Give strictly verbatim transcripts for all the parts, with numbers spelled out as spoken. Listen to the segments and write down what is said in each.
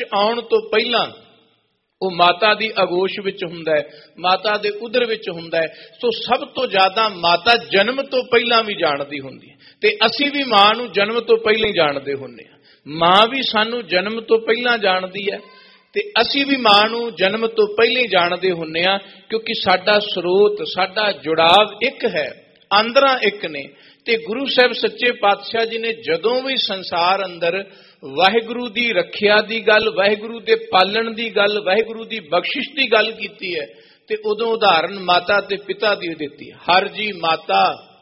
ਆਉਣ ਤੋਂ ਪਹਿਲਾਂ ਉਹ ਮਾਤਾ ਦੀ ਅਗੋਸ਼ ਵਿੱਚ ਹੁੰਦਾ ਹੈ, ਮਾਤਾ ਦੇ ਉਦਰ ਵਿੱਚ ਹੁੰਦਾ ਹੈ। ਸੋ ਸਭ ਤੋਂ ਜ਼ਿਆਦਾ ਮਾਤਾ ਜਨਮ ਤੋਂ ਪਹਿਲਾਂ ਵੀ ਜਾਣਦੀ ਹੁੰਦੀ ਹੈ, ਤੇ ਅਸੀਂ ਵੀ ਮਾਂ ਨੂੰ ਜਨਮ ਤੋਂ ਪਹਿਲਾਂ ਹੀ ਜਾਣਦੇ ਹੁੰਦੇ ਹਾਂ। ਮਾਂ ਵੀ ਸਾਨੂੰ ਜਨਮ ਤੋਂ ਪਹਿਲਾਂ ਜਾਣਦੀ ਹੈ ਤੇ ਅਸੀਂ ਵੀ ਮਾਂ ਨੂੰ ਜਨਮ ਤੋਂ ਪਹਿਲਾਂ ਹੀ ਜਾਣਦੇ ਹੁੰਦੇ ਹਾਂ, ਕਿਉਂਕਿ ਸਾਡਾ ਸਰੋਤ, ਸਾਡਾ ਜੁੜਾਵ ਇੱਕ ਹੈ, ਆਂਦਰਾਂ ਇੱਕ ਨੇ। ਤੇ ਗੁਰੂ ਸਾਹਿਬ ਸੱਚੇ ਪਾਤਸ਼ਾਹ ਜੀ ਨੇ ਜਦੋਂ ਵੀ ਸੰਸਾਰ ਅੰਦਰ ਵਾਹਿਗੁਰੂ ਦੀ ਰੱਖਿਆ ਦੀ ਗੱਲ, ਵਾਹਿਗੁਰੂ ਦੇ ਪਾਲਣ ਦੀ ਗੱਲ, ਵਾਹਿਗੁਰੂ ਦੀ ਬਖਸ਼ਿਸ਼ ਦੀ ਗੱਲ ਕੀਤੀ ਹੈ, ਤੇ ਉਦੋਂ ਉਦਾਹਰਨ ਮਾਤਾ ਤੇ ਪਿਤਾ ਦੀ ਦਿੱਤੀ। ਹਰ ਜੀ ਮਾਤਾ,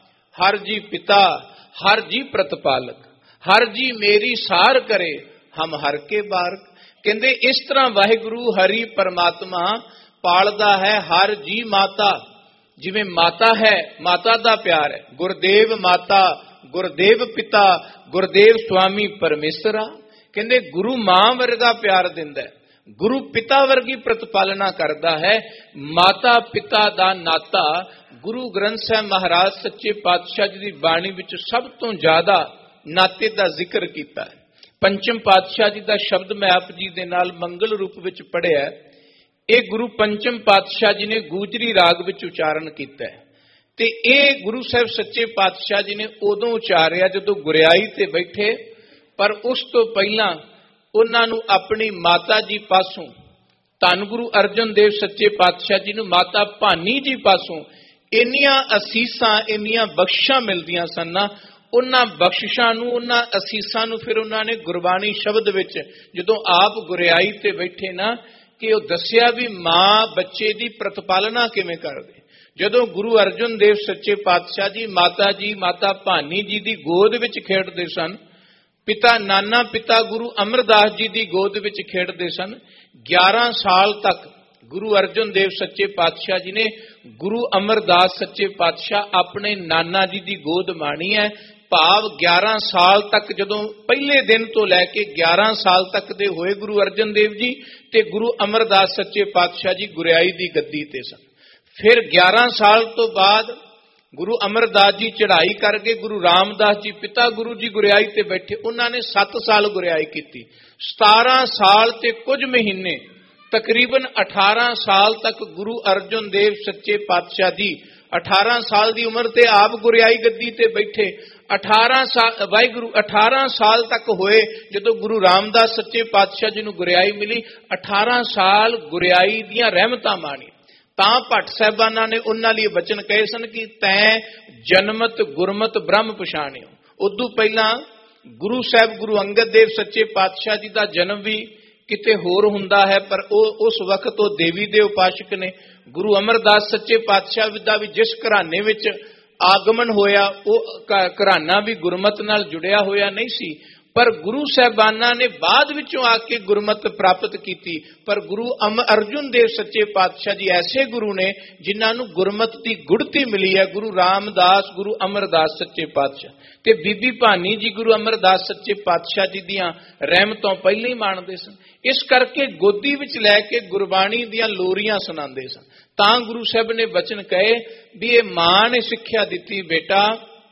ਹਰ ਜੀ ਪਿਤਾ, ਹਰ ਜੀ ਪ੍ਰਤਪਾਲਕ, ਹਰ ਜੀ ਮੇਰੀ ਸਾਰ ਕਰੇ, ਹਮ ਹਰ ਕੇ ਬਾਰਕ। ਕਹਿੰਦੇ ਇਸ ਤਰ੍ਹਾਂ ਵਾਹਿਗੁਰੂ ਹਰੀ ਪਰਮਾਤਮਾ ਪਾਲਦਾ ਹੈ ਹਰ ਜੀ ਮਾਤਾ। ਜਿਵੇਂ ਮਾਤਾ ਹੈ, ਮਾਤਾ ਦਾ ਪਿਆਰ ਹੈ, ਗੁਰਦੇਵ ਮਾਤਾ, ਗੁਰਦੇਵ ਪਿਤਾ, ਗੁਰਦੇਵ ਸੁਆਮੀ ਪਰਮੇਸ਼ਰਾ। ਕਹਿੰਦੇ ਗੁਰੂ ਮਾਂ ਵਰਗਾ ਪਿਆਰ ਦਿੰਦਾ ਹੈ, ਗੁਰੂ ਪਿਤਾ ਵਰਗੀ ਪ੍ਰਤਪਾਲਨਾ ਕਰਦਾ ਹੈ। ਮਾਤਾ ਪਿਤਾ ਦਾ ਨਾਤਾ ਗੁਰੂ ਗ੍ਰੰਥ ਸਾਹਿਬ ਮਹਾਰਾਜ ਸੱਚੇ ਪਾਤਸ਼ਾਹ ਜੀ ਦੀ ਬਾਣੀ ਵਿੱਚ ਸਭ ਤੋਂ ਜ਼ਿਆਦਾ ਨਾਤੇ ਦਾ ਜ਼ਿਕਰ ਕੀਤਾ ਹੈ। ਪੰਚਮ ਪਾਤਸ਼ਾਹ ਜੀ ਦਾ ਸ਼ਬਦ ਮੈਂ ਆਪ ਜੀ ਦੇ ਨਾਲ ਮੰਗਲ ਰੂਪ ਵਿੱਚ ਪੜ੍ਹਿਆ। ਇਹ ਗੁਰੂ ਪੰਚਮ ਪਾਤਸ਼ਾਹ ਜੀ ਨੇ ਗੂਜਰੀ ਰਾਗ ਵਿੱਚ ਉਚਾਰਨ ਕੀਤਾ ਹੈ, ਤੇ ਇਹ ਗੁਰੂ ਸਾਹਿਬ ਸੱਚੇ ਪਾਤਸ਼ਾਹ ਜੀ ਨੇ ਉਦੋਂ ਉਚਾਰਿਆ ਜਦੋਂ ਗੁਰਿਆਈ ਤੇ ਬੈਠੇ, ਪਰ ਉਸ ਤੋਂ ਪਹਿਲਾਂ ਉਹਨਾਂ ਨੂੰ ਆਪਣੀ ਮਾਤਾ ਜੀ ਪਾਸੋਂ, ਧੰਨ ਗੁਰੂ ਅਰਜਨ ਦੇਵ ਸੱਚੇ ਪਾਤਸ਼ਾਹ ਜੀ ਨੂੰ ਮਾਤਾ ਭਾਨੀ ਜੀ ਪਾਸੋਂ ਇੰਨੀਆਂ ਅਸੀਸਾਂ, ਇੰਨੀਆਂ ਬਖਸ਼ਾਂ ਮਿਲਦੀਆਂ ਸਨ ਨਾ। ਉਹਨਾਂ ਬਖਸ਼ਿਸ਼ਾਂ ਨੂੰ, ਉਹਨਾਂ ਅਸੀਸਾਂ ਨੂੰ ਫਿਰ ਉਹਨਾਂ ਨੇ ਗੁਰਬਾਣੀ ਸ਼ਬਦ ਵਿੱਚ ਜਦੋਂ ਆਪ ਗੁਰਿਆਈ ਤੇ ਬੈਠੇ ਨਾ, ਕਿ ਉਹ ਦੱਸਿਆ ਵੀ ਮਾਂ ਬੱਚੇ ਦੀ ਪ੍ਰਤਪਾਲਨਾ ਕਿਵੇਂ ਕਰਦੇ। ਜਦੋਂ ਗੁਰੂ ਅਰਜਨ ਦੇਵ ਸੱਚੇ ਪਾਤਸ਼ਾਹ ਜੀ ਮਾਤਾ ਜੀ, ਮਾਤਾ ਭਾਨੀ ਜੀ ਦੀ ਗੋਦ ਵਿੱਚ ਖੇਡਦੇ ਸਨ, ਪਿਤਾ ਨਾਨਾ ਪਿਤਾ ਗੁਰੂ ਅਮਰਦਾਸ ਜੀ ਦੀ ਗੋਦ ਵਿੱਚ ਖੇਡਦੇ ਸਨ। ਗਿਆਰਾਂ ਸਾਲ ਤੱਕ ਗੁਰੂ ਅਰਜਨ ਦੇਵ ਸੱਚੇ ਪਾਤਸ਼ਾਹ ਜੀ ਨੇ ਗੁਰੂ ਅਮਰਦਾਸ ਸੱਚੇ ਪਾਤਸ਼ਾਹ ਆਪਣੇ ਨਾਨਾ ਜੀ ਦੀ ਗੋਦ ਮਾਣੀ ਹੈ। ਭਾਵ ਗਿਆਰਾਂ ਸਾਲ ਤੱਕ, ਜਦੋਂ ਪਹਿਲੇ ਦਿਨ ਤੋਂ ਲੈ ਕੇ ਗਿਆਰਾਂ ਸਾਲ ਤੱਕ ਦੇ ਹੋਏ ਗੁਰੂ ਅਰਜਨ ਦੇਵ ਜੀ, ਤੇ ਗੁਰੂ ਅਮਰਦਾਸ ਸੱਚੇ ਪਾਤਸ਼ਾਹ ਜੀ ਗੁਰਿਆਈ ਦੀ ਗੱਦੀ ਤੇ ਸਨ। ਫਿਰ ਗਿਆਰਾਂ ਸਾਲ ਤੋਂ ਬਾਅਦ ਗੁਰੂ ਅਮਰਦਾਸ ਜੀ ਚੜ੍ਹਾਈ ਕਰਕੇ ਗੁਰੂ ਰਾਮਦਾਸ ਜੀ ਪਿਤਾ ਗੁਰੂ ਜੀ ਗੁਰਿਆਈ ਤੇ ਬੈਠੇ, ਉਹਨਾਂ ਨੇ ਸੱਤ ਸਾਲ ਗੁਰਿਆਈ ਕੀਤੀ। ਸਤਾਰਾਂ ਸਾਲ ਤੇ ਕੁਝ ਮਹੀਨੇ, ਤਕਰੀਬਨ ਅਠਾਰਾਂ ਸਾਲ ਤੱਕ ਗੁਰੂ ਅਰਜਨ ਦੇਵ ਸੱਚੇ ਪਾਤਸ਼ਾਹ ਜੀ ਅਠਾਰਾਂ ਸਾਲ ਦੀ ਉਮਰ ਤੇ ਆਪ ਗੁਰਿਆਈ ਗੱਦੀ ਤੇ ਬੈਠੇ। ਅਠਾਰਾਂ ਸਾਲ ਵਾਹਿਗੁਰੂ ਅਠਾਰਾਂ ਸਾਲ ਤੱਕ ਹੋਏ ਜਦੋਂ ਗੁਰੂ ਰਾਮਦਾਸ ਸੱਚੇ ਪਾਤਸ਼ਾਹ ਜੀ ਨੂੰ ਗੁਰਿਆਈ ਮਿਲੀ। ਅਠਾਰਾਂ ਸਾਲ ਗੁਰਿਆਈ ਦੀਆਂ ਰਹਿਮਤਾਂ ਮਾਣੀ। ਤਾਂ ਭੱਟ ਸਾਹਿਬਾਨਾਂ ਨੇ ਉਹਨਾਂ ਲਈ ਬਚਨ ਕਹੇ ਸਨ ਕਿ ਤੈਂ ਜਨਮਤ ਗੁਰਮਤ ਬ੍ਰਹਮ ਪਛਾਣਿਓ। ਉਦੋਂ ਪਹਿਲਾਂ ਗੁਰੂ ਸਾਹਿਬ ਗੁਰੂ ਅੰਗਦ ਦੇਵ ਸੱਚੇ ਪਾਤਸ਼ਾਹ ਜੀ ਦਾ ਜਨਮ ਵੀ ਕਿਤੇ ਹੋਰ ਹੁੰਦਾ ਹੈ, ਪਰ ਉਹ ਉਸ ਵਕਤ ਉਹ ਦੇਵੀ ਦੇ ਉਪਾਸ਼ਕ ਨੇ। ਗੁਰੂ ਅਮਰਦਾਸ ਸੱਚੇ ਪਾਤਸ਼ਾਹ ਦਾ ਵੀ ਜਿਸ ਘਰਾਣੇ ਵਿੱਚ ਆਗਮਨ ਹੋਇਆ, ਉਹ ਘਰਾਣਾ ਵੀ ਗੁਰਮਤ ਨਾਲ ਜੁੜਿਆ ਹੋਇਆ ਨਹੀਂ ਸੀ, ਪਰ ਗੁਰੂ ਸਾਹਿਬਾਨਾਂ ਨੇ ਬਾਅਦ ਵਿੱਚੋਂ ਆ ਕੇ ਗੁਰਮਤ ਪ੍ਰਾਪਤ ਕੀਤੀ। ਪਰ ਗੁਰੂ ਅਰਜੁਨ ਦੇਵ ਸੱਚੇ ਪਾਤਸ਼ਾਹ ਜੀ ਐਸੇ ਗੁਰੂ ਨੇ ਜਿਨ੍ਹਾਂ ਨੂੰ ਗੁਰਮਤ ਦੀ ਗੁੜਤੀ ਮਿਲੀ ਹੈ। ਗੁਰੂ ਰਾਮਦਾਸ, ਗੁਰੂ ਅਮਰਦਾਸ ਸੱਚੇ ਪਾਤਸ਼ਾਹ ਤੇ ਬੀਬੀ ਭਾਨੀ ਜੀ ਗੁਰੂ ਅਮਰਦਾਸ ਸੱਚੇ ਪਾਤਸ਼ਾਹ ਜੀ ਦੀਆਂ ਰਹਿਮਤੋਂ ਪਹਿਲਾਂ ਹੀ ਮਾਣਦੇ ਸਨ। ਇਸ ਕਰਕੇ ਗੋਦੀ ਵਿੱਚ ਲੈ ਕੇ ਗੁਰਬਾਣੀ ਦੀਆਂ ਲੋਰੀਆਂ ਸੁਣਾਉਂਦੇ ਸਨ। ਤਾਂ ਗੁਰੂ ਸਾਹਿਬ ਨੇ ਬਚਨ ਕਹੇ ਵੀ ਇਹ ਮਾਂ ਨੇ ਸਿੱਖਿਆ ਦਿੱਤੀ, ਬੇਟਾ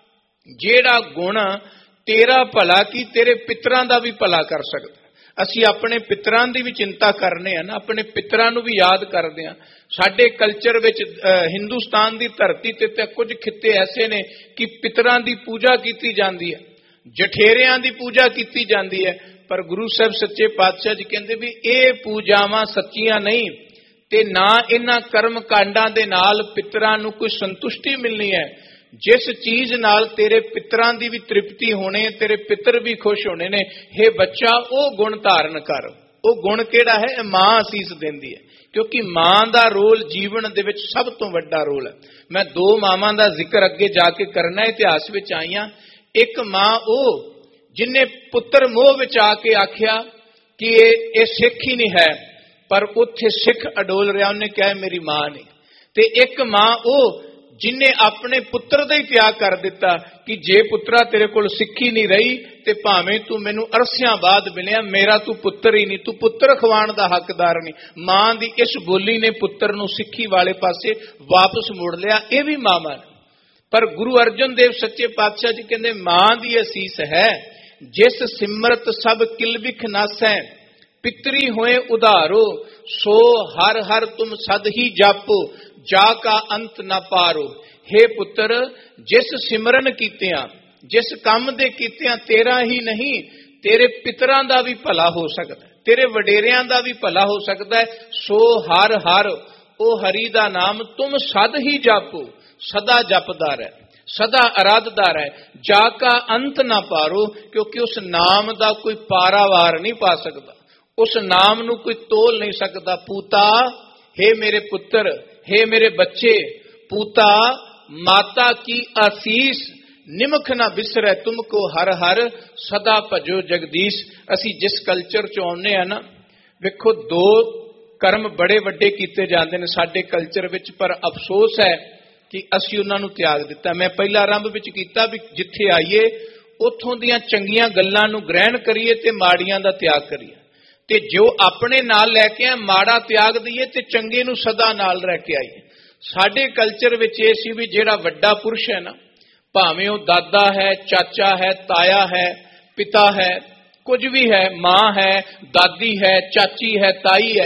ਜਿਹੜਾ ਗੁਣ ਤੇਰਾ ਭਲਾ ਕੀ ਤੇਰੇ ਪਿਤਰਾਂ ਦਾ ਵੀ ਭਲਾ ਕਰ ਸਕਦਾ। ਅਸੀਂ ਆਪਣੇ ਪਿਤਰਾਂ ਦੀ ਵੀ ਚਿੰਤਾ ਕਰਨੇ ਆ ਨਾ, ਆਪਣੇ ਪਿਤਰਾਂ ਨੂੰ ਵੀ ਯਾਦ ਕਰਦੇ ਆ। ਸਾਡੇ ਕਲਚਰ ਵਿੱਚ ਹਿੰਦੁਸਤਾਨ ਦੀ ਧਰਤੀ ਤੇ ਤਾਂ ਕੁਝ ਖਿੱਤੇ ਐਸੇ ਨੇ ਕਿ ਪਿਤਰਾਂ ਦੀ ਪੂਜਾ ਕੀਤੀ ਜਾਂਦੀ ਹੈ, ਜਠੇਰਿਆਂ ਦੀ ਪੂਜਾ ਕੀਤੀ ਜਾਂਦੀ ਹੈ। ਪਰ ਗੁਰੂ ਸਾਹਿਬ ਸੱਚੇ ਪਾਤਸ਼ਾਹ ਜੀ ਕਹਿੰਦੇ ਵੀ ਇਹ ਪੂਜਾਵਾਂ ਸੱਚੀਆਂ ਨਹੀਂ, ਤੇ ਨਾ ਇਹਨਾਂ ਕਰਮ ਕਾਂਡਾਂ ਦੇ ਨਾਲ ਪਿਤਰਾਂ ਨੂੰ ਕੋਈ ਸੰਤੁਸ਼ਟੀ ਮਿਲਣੀ ਹੈ। ਜਿਸ ਚੀਜ਼ ਨਾਲ ਤੇਰੇ ਪਿਤਰਾਂ ਦੀ ਵੀ ਤ੍ਰਿਪਤੀ ਹੋਣੀ, ਤੇਰੇ ਪਿਤਰ ਵੀ ਖੁਸ਼ ਹੋਣੇ ਨੇ, ਹੇ ਬੱਚਾ ਉਹ ਗੁਣ ਧਾਰਨ ਕਰ। ਉਹ ਗੁਣ ਕਿਹੜਾ ਹੈ? ਮਾਂ ਅਸੀਸ ਦਿੰਦੀ ਹੈ, ਕਿਉਂਕਿ ਮਾਂ ਦਾ ਰੋਲ ਜੀਵਨ ਦੇ ਵਿੱਚ ਸਭ ਤੋਂ ਵੱਡਾ ਰੋਲ ਹੈ। ਮੈਂ ਦੋ ਮਾਵਾਂ ਦਾ ਜ਼ਿਕਰ ਅੱਗੇ ਜਾ ਕੇ ਕਰਨਾ, ਇਤਿਹਾਸ ਵਿੱਚ ਆਈਆਂ। ਇੱਕ ਮਾਂ ਉਹ ਜਿਨੇ ਪੁੱਤਰ ਮੋਹ ਵਿੱਚ ਆ ਕੇ ਆਖਿਆ ਕਿ ਇਹ ਇਹ ਸਿੱਖ ਹੀ ਨਹੀਂ ਹੈ, ਪਰ ਉੱਥੇ ਸਿੱਖ ਅਡੋਲ ਰਿਹਾ, ਉਹਨੇ ਕਿਹਾ ਮੇਰੀ ਮਾਂ ਨਹੀਂ। ਤੇ ਇੱਕ ਮਾਂ ਉਹ ਜਿਨੇ ਆਪਣੇ ਪੁੱਤਰ ਦਾ ਹੀ ਤਿਆਗ ਕਰ ਦਿੱਤਾ ਕਿ ਜੇ ਪੁੱਤਰਾ ਤੇਰੇ ਕੋਲ ਸਿੱਖੀ ਨਹੀਂ ਰਹੀ ਤੇ ਭਾਵੇਂ ਤੂੰ ਮੈਨੂੰ ਅਰਸਿਆਂ ਬਾਅਦ ਮਿਲਿਆ, ਮੇਰਾ ਤੂੰ ਪੁੱਤਰ ਹੀ ਨਹੀਂ, ਤੂੰ ਪੁੱਤਰ ਖਵਾਉਣ ਦਾ ਹੱਕਦਾਰ ਨਹੀਂ। ਮਾਂ ਦੀ ਇਸ ਬੋਲੀ ਨੇ ਪੁੱਤਰ ਨੂੰ ਸਿੱਖੀ ਵਾਲੇ ਪਾਸੇ ਵਾਪਸ ਮੋੜ ਲਿਆ। ਇਹ ਵੀ ਮਾਂ। ਪਰ ਗੁਰੂ ਅਰਜਨ ਦੇਵ ਸੱਚੇ ਪਾਤਸ਼ਾਹ ਜੀ ਕਹਿੰਦੇ ਮਾਂ ਦੀ ਅਸੀਸ ਹੈ, ਜਿਸ ਸਿਮਰਤ ਸਭ ਕਿਲ ਵਿਖ ਨਾਸੈ, पितरी होए उधारो, सो हर हर तुम सद ही जापो, जा का अंत ना पारो। हे पुत्र, जिस सिमरन कीतियां, जिस काम दे कीतियां तेरा ही नहीं, तेरे पितरां दा भी भला हो सकदा है, तेरे वडेरियां दा भी भला हो सकदा है। सो हर हर, ओ हरि दा नाम तुम सद ही जापो, सदा जपदा रहे, सदा आराधदा रहे। जाका अंत ना पारो, क्योंकि उस नाम दा कोई पारावार नहीं पा सकता, उस नाम नू कोई तोल नहीं सकता। पूता, हे मेरे पुत्र, हे मेरे बच्चे, पूता माता की आसीस निमख ना बिसरै, तुमको हर हर सदा भजो जगदीश। असी जिस कल्चर चों आउंदे आ ना, वेखो दो कर्म बड़े वड्डे कीते जांदे ने साडे कल्चर विच, पर अफसोस है कि असी उन्हां नूं त्याग दिता। मैं पहला आरंभ विच कीता भी जिथे आईए उत्थों दीआं चंगीआं गल्लां नूं ग्रहण करिए ते माड़ियां दा त्याग करिए, ते जो अपने नाल लैके आ माड़ा त्याग दईए ते चंगे नूं सदा नाल रह के आईए। साडे कल्चर विच इह सी भी जिहड़ा वड्डा पुरुष है ना, भावें वो दादा है, चाचा है, ताया है, पिता है, कुछ भी है, मां है, दादी है, चाची है, ताई है,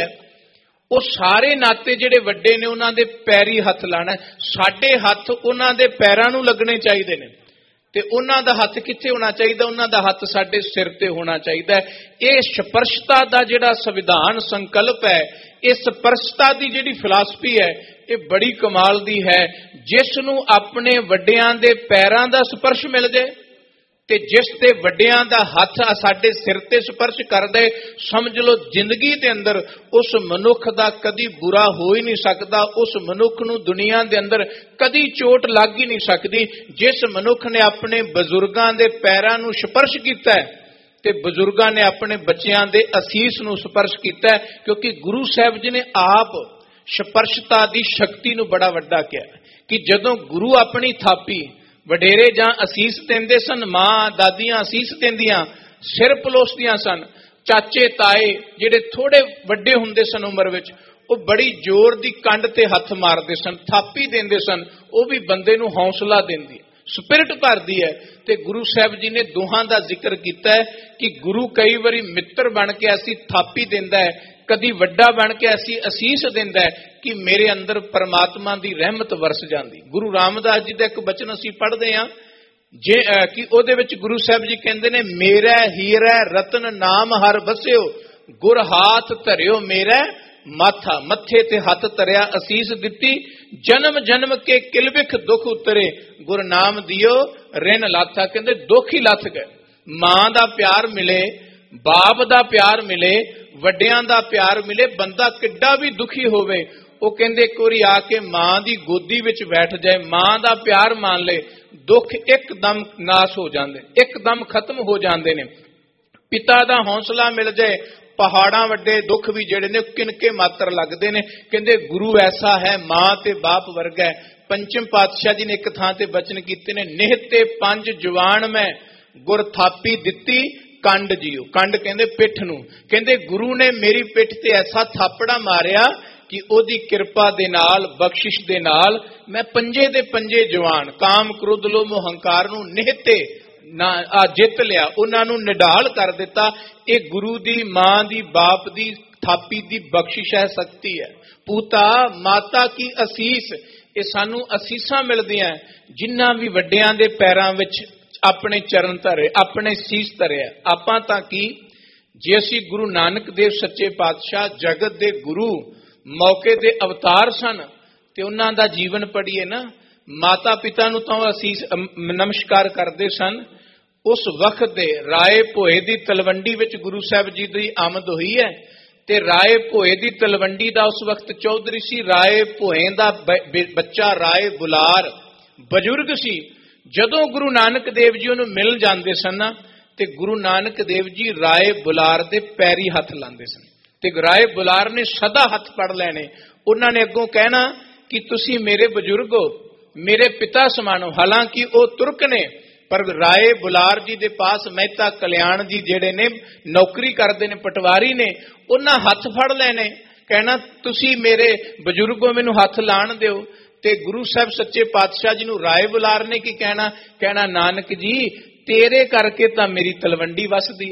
वो सारे नाते जिहड़े वड्डे ने उन्हां दे पैरी हथ लाना। साडे हथ उन्हां दे पैरां नूं लगने चाहीदे ने, ते उन्हां दा हथ कित्थे होना चाहिदा? उन्हां दा हथ साडे सिर ते होना चाहिदा है। इह स्पर्शता दा जिहड़ा संविधान संकल्प है, इह स्पर्शता दी जिहड़ी फिलासफी है, ये बड़ी कमाल दी है। जिस नूं अपने वड्डियां दे पैरां दा स्पर्श मिल जाए ते जिस ते वड्डियां दा हथ साडे सिर ते स्पर्श कर दे, समझ लो जिंदगी दे अंदर उस मनुख दा कदी बुरा हो ही नहीं सकदा, उस मनुख नूं दुनिया दे अंदर कदी चोट लग ही नहीं सकदी। जिस मनुख ने अपने बजुर्गां दे पैरां नूं स्पर्श कीता है ते बजुर्गां ने अपने बच्चियां दे असीस नूं स्पर्श कीता है, क्योंकि गुरु साहिब जी ने आप स्पर्शता दी शक्ति नूं बड़ा वड्डा किया कि जदों गुरु अपनी थापी वडेरे जां असीस देंदे सन, मां दादियां असीस देंदियां, सिर पलोसदियां सन, चाचे ताए जिहड़े थोड़े वड्डे हुंदे सन उम्र विच, वो बड़ी जोर दी कंड ते हथ मारदे सन, थापी देंदे सन, वो भी बंदे नूं हौसला देंदी, स्पिरिट भरदी है। ते गुरु साहिब जी ने दोहां दा जिक्र कीता है कि गुरु कई वारी मित्र बन के ऐसी थापी देंदा है, कदी वड्डा बन के ऐसी असीस देंदा है कि मेरे अंदर परमात्मा दी रहमत वरस जांदी। गुरु रामदास जी दा एक बचन असीं पढ़दे हां जे कि ओहदे विच गुरु साहिब जी कहंदे ने, मेरा हीरा रतन नाम हर बसियो, गुर हाथ धरियो मेरा माथा। मथे ते हथ धरिया असीस दिती, जन्म जन्म के किलबिख दुख उतरे, गुर नाम दियो रिन लाथा। कहंदे दुख ही लथ गए। मां दा प्यार मिले, बाप दा प्यार मिले, वड्डियां दा प्यार मिले, बंदा किड्डा भी दुखी होवे, वो कहंदे एक वारी आके मां दी गोदी विच बैठ जाए, मां दा प्यार मान ले, दुख एकदम नाश हो जांदे, एकदम खत्म हो जांदे ने। पिता दा हौसला मिल जाए, पहाड़ां वड्डे दुख भी जिहड़े ने किनके मात्र लगदे ने। कहंदे गुरु ऐसा है, मां ते बाप वर्गा है। पंचम पातशाह जी ने एक थां ते बचन कीते ने, निहते पंज जवान मैं गुर थापी दिती कंड जियो। कंड कहंदे पिठ नूं, कहंदे गुरु ने मेरी पिठ ते ऐसा थापड़ा मारिया कि ओदी किरपा दे नाल, बख्शिश दे नाल मैं पंजे दे पंजे जवान, काम क्रोध लोभ मोह हंकार नूं निहते ना आ जित लिया, उन्हां नूं निढाल कर दिता। ये गुरु दी, मां दी, बाप दी थापी दी बख्शिश है, शक्ति है। पूता माता की असीस, ये सानू असीसां मिलदियां जिन्हां भी वड्डियां दे पैरां विच अपने चरण धरे, अपने सीस धरे। आपां तां की जे असीं गुरु नानक देव सच्चे पातशाह जगत दे गुरु मौके दे अवतार सन ते उन्हां दा जीवन पढ़ीए ना, माता पिता नूं तां असीस नमस्कार करदे सन। उस वक्त दे राए भोए दी तलवंडी विच गुरु साहिब जी दी आमद हुई है ते राए भोए दी तलवंडी दा उस वक्त चौधरी सी। राए भोए दा बच्चा राए बुलार बजुर्ग सी। जदों गुरु नानक देव जी उन्हें मिल जाते सन ते गुरु नानक देव जी राए बुलार दे पैरी हथ लांदे सन ते राए बुलार ने सदा हथ पड़ लेने। उन्होंने अगों कहना कि तुसी मेरे बुजुर्ग हो, मेरे पिता समान हो। हालांकि वो तुर्क ने, पर राए बुलार जी दे पास मेहता कल्याण जी जेड़े ने नौकरी करते ने, पटवारी ने, उन्हां हथ फड़ लेने, कहना तुसी मेरे बुजुर्गो मैनू हथ लाण दिओ। ते गुरु साहब सच्चे पातशाह जी नूं राए बुलार ने की कहना, कहना नानक जी तेरे करके तां मेरी तलवंडी वसदी है,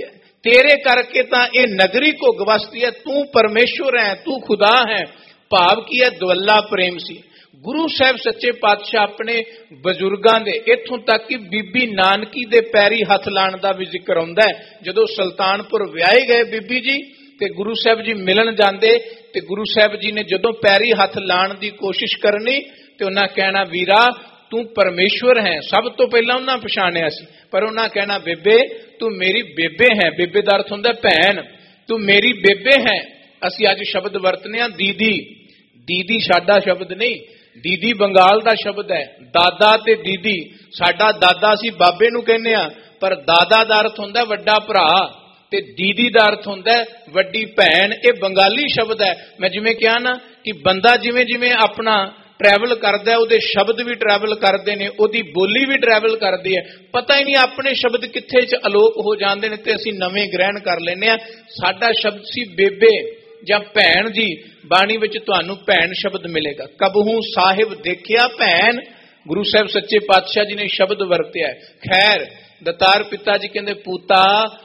तेरे करके तां ये नगरी घुग वसती है, तू परमेश्वर है, तू खुदा है। भाव की है, दुअल्ला प्रेम सी। गुरु साहब सच्चे पातशाह अपने बजुर्गां दे इत्थों तक कि बीबी नानकी दे पैरी हथ लाण दा भी जिक्र आउंदा है। जदों सुल्तानपुर विआहे गए बीबी जी ते गुरु साहब जी मिलन जांदे ते गुरु साहब जी ने जदों पैरी हथ लाण दी कोशिश करनी ते उन्हां कहना, वीरा तू परमेश्वर है। सब तो पहला उन्हां पछाणिया सी, पर उन्हां कहना, बेबे तू मेरी बेबे है। बेबे दा अर्थ हुंदा भैन, तू मेरी बेबे है। असीं अज शब्द वरतने आ दीदी। दीदी साडा शब्द नहीं, दीदी बंगाल दा शब्द है। दादा ते दीदी, साडा दादा असीं बाबे नूं कहने आ, पर दादा दा अर्थ हुंदा वड्डा भरा ते दीदी दा अर्थ हुंदा वड्डी भैन। ये बंगाली शब्द है। मैं जिवें कहा ना कि बंदा जिवें जिवें अपना ट्रैवल करता है, उहदे शब्द भी ट्रैवल करते हैं, उहदी बोली भी ट्रैवल करती है। पता ही नहीं अपने शब्द कित्थे च अलोप हो जाते हैं ते असीं नवें ग्रहण कर लैंदे आ। साडा शब्द सी बेबे जां भैन जी। बाणी विच तुहानूं भैन शब्द मिलेगा। कबहू साहिब देखिया भैन, गुरु साहब सच्चे पातशाह जी ने शब्द वरतिया है। खैर दतार पिता जी कहते, पूता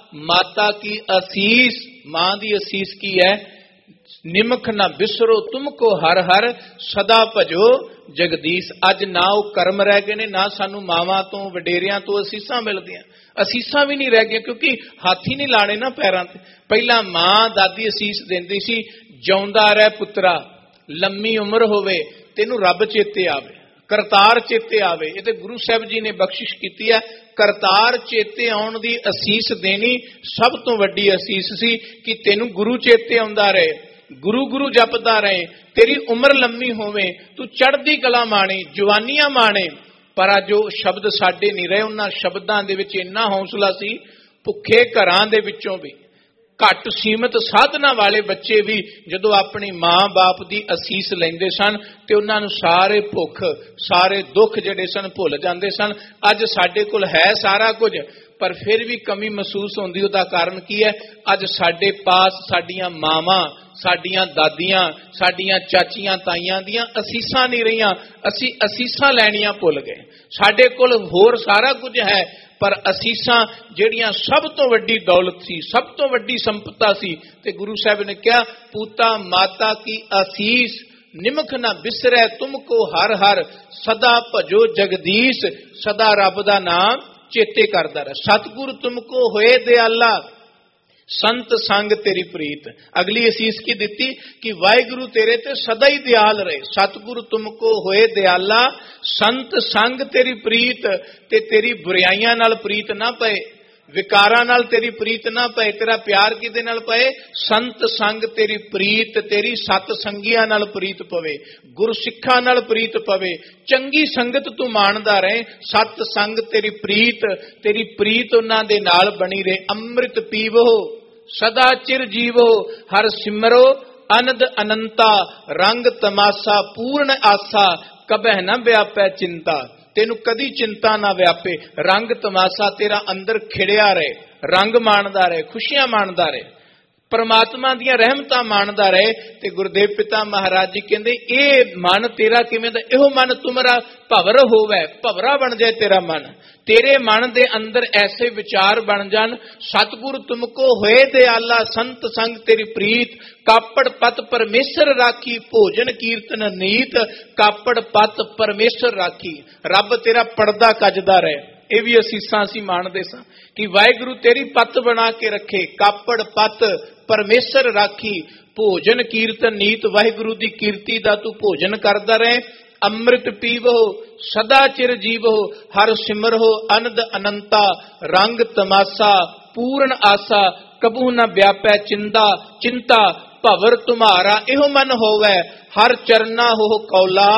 माता की असीस, मां दी असीस की है, निमख ना बिसरो तुमको हर हर, सदा भजो जगदीश। अज ना वो कर्म रह गए ने, ना सानू मावां तो वडेरियां तो असीसां मिलदियां। असीसां भी नहीं रह गई, क्योंकि हाथी नहीं लाने ना पैरां ते। पहला मां दादी असीस देंदी सी, जिउंदा रह पुत्रा, लम्मी उम्र होवे, तेनू रब चेते आवे, करतार चेते आवे। ये तो गुरु साहब जी ने बख्शिश की है। करतार चेते आउण दी असीस देनी सब तो वड्डी असीस सी कि तेनू गुरु चेते आउंदा रहे, गुरु गुरु जपदा रहे, तेरी उम्र लम्मी होवे, तू चढ़दी कला माणे, जवानियां माणे। पर अज जो शब्द साडे नहीं रहे, उन्हां शब्दां दे विच इन्ना हौसला सी, भुखे घरां दे विचों भी, घट सीमित साधना वाले बच्चे भी जदों अपनी मां बाप की असीस लेंदे सन ते उन्हां नूं सारे भुख सारे दुख जिहड़े सन भुल जांदे सन। अज साडे कोल है सारा कुछ, पर फिर भी कमी महसूस होंदी। उहदा कारण की है? अज साडे पास साडियां मावां, साडियां दादियां, साडियां चाचियां ताईयां दियां असीसां नहीं रहियां। असीं असीसां लैणियां भुल गए। साडे कोल होर सारा कुछ है, पर असीसां जिहड़ियां सब तो वड्डी दौलत सी, सब तो वड्डी संपत्ता सी। ते गुरु साहब ने कहा, पूता माता की आसीस, निमख ना बिसरै तुमको हर हर, सदा भजो जगदीश। सदा रब दा नाम चेते करदा रहे। सतगुरु तुमको होए दयाला, संत संग तेरी प्रीत। अगली असीस की दिती कि वाहिगुरु तेरे ते सदा ही दयाल रहे। सतगुरु तुमको होए दयाला, संत संग तेरी प्रीत। ते तेरी बुराइयां नाल प्रीत ना पए, विकारां नाल तेरी प्रीत ना पए। तेरा प्यार किदे नाल पए? संत संग तेरी प्रीत, तेरी सत संगियां नाल प्रीत पवे, गुरसिखां नाल प्रीत पवे, चंगी संगत तू माणदा रहे। सत संग तेरी प्रीत, तेरी प्रीत उन्हां दे नाल बनी रहे। अमृत पीवो सदा चिर जीवो, हर सिमरो अनंद अनंता। रंग तमाशा पूर्ण आसा, कबह न व्यापै चिंता। तेनू कदी चिंता ना व्यापे। रंग तमाशा तेरा अंदर खिड़िया रहे, रंग माणदा रहे, खुशियां माणदा रहे, परमात्मा दियां रहमतां माणदा रहे। ते गुरुदेव पिता महाराज जी कहंदे, ए मन तेरा किवें दा? इहो मन तुमरा भवर होवे, भवरा बन जाए तेरा मन। तेरे मन दे अंदर ऐसे विचार बन जान, सतगुरु तुमको होए दयाला, संत संग तेरी प्रीत। कापड़ पत परमेश्वर राखी, भोजन कीर्तन नीत। कापड़ पत परमेश्वर राखी, रब तेरा पड़दा कजदा रहे। ये भी असीसां असीं माणदे सां कि वाहिगुरु तेरी पत बना के रखे। कापड़ पत परमेश्वर राखी, भोजन कीर्तन नीत। वाहिगुरु दी कीर्ति दा तू भोजन करदा रहे। अमृत पीवो सदा चिर जीवो, हर सिमरहो अनंद अनंता। रंग तमाशा पूर्ण आसा, कबू न व्यापै चिंता चिंता। भवर तुम्हारा इहो मन होवै, हर चरना हो कौला।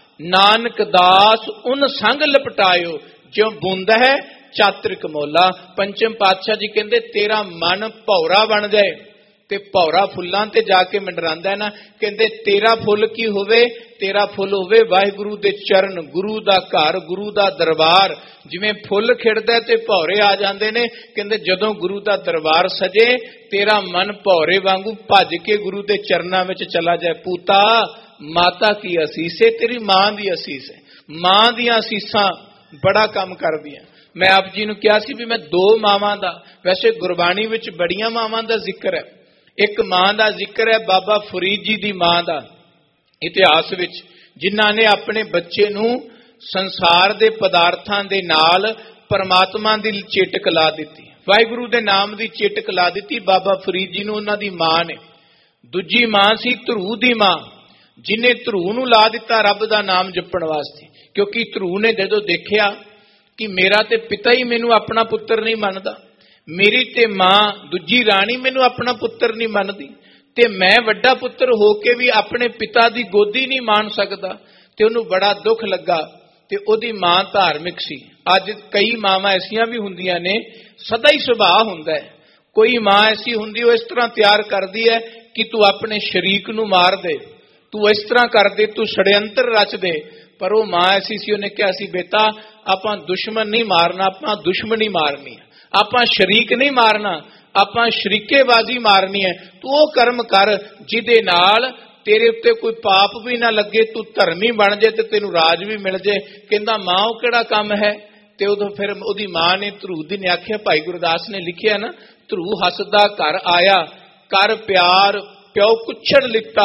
नानक दास उन संग लपटायो, जो बूंद है चातरिक मोला। पंचम पातशाह जी कहते, तेरा मन भौरा बन जाए। ते भौरा फुल्लां ते जाके मंडरांदा है ना। कहते तेरा फुल की होवे? तेरा फुल होवे वाहिगुरु दे चरण, गुरु दा घर, गुरु दा दरबार। जिवें फुल खिड़दा ते भौरे आ जांदे ने। कहते जदों गुरु दा दरबार सजे, तेरा मन भौरे वांगू भज के गुरु दे चरनां विच चला जाए। पूता माता की असीस है, तेरी मां दी असीस है। मां दियां असीसां बड़ा काम करदियां। मैं आप जी नूं कहा सी भी मैं दो मावां दा, वैसे गुरबाणी विच बड़ियां मावां दा जिक्र है। एक मां दा जिक्र है बाबा फरीद जी दी मां दा इतिहास विच, जिन्हां ने अपने बच्चे नूं संसार दे पदार्थां दे नाल परमात्मा दी चेटक ला दित्ती, वाहिगुरू दे नाम दी चेटक ला दित्ती। बाबा फरीद जी नूं उन्हां दी मां ने। दूजी मां सी धरू दी मां, जिन्हें धरू नूं ला दिता रब दा नाम जपण वास्ते, क्योंकि धरू ने जदों देखिया कि मेरा ते पिता ही मैनू अपना पुत्र नहीं मनदा, मेरी ते मां दूजी राणी मैनू अपना पुत्र नहीं मनदी, ते मैं वड्डा पुत्र होके भी अपने पिता दी गोदी नहीं मान सकदा, ते उन्हूं बड़ा दुख लगा। ते ओदी मां धार्मिक सी। अज कई मावां ऐसियां भी हुंदियां ने, सदा ही सुभाਅ हुंदा है। कोई मां ऐसी हुंदी वो इस तरह तैयार करदी है कि तू अपने शरीक नूं मार दे, तू इस तरह कर दे, तू षड्यंत्र रच दे। पर वो मां ऐसी सी, उन्हें कहा सी बेटा आपां दुश्मन नहीं मारना, आपां दुश्मनी मारनी है, आपां शरीक नहीं मारना, आपां शरीकेबाजी मारनी है। तू वो कर्म कर जिहदे नाल तेरे उत्ते कोई पाप भी ना लगे, तू धर्मी बन जाए ते तेनू राज भी मिल जाए। कहंदा मां वो किहड़ा काम है? ते उदों फिर उहदी मां ने धरू दी ने आखिया, भाई गुरदास ने लिखिया ना, धरू हसदा घर आया, कर प्यार प्यो कुछड़ लिता,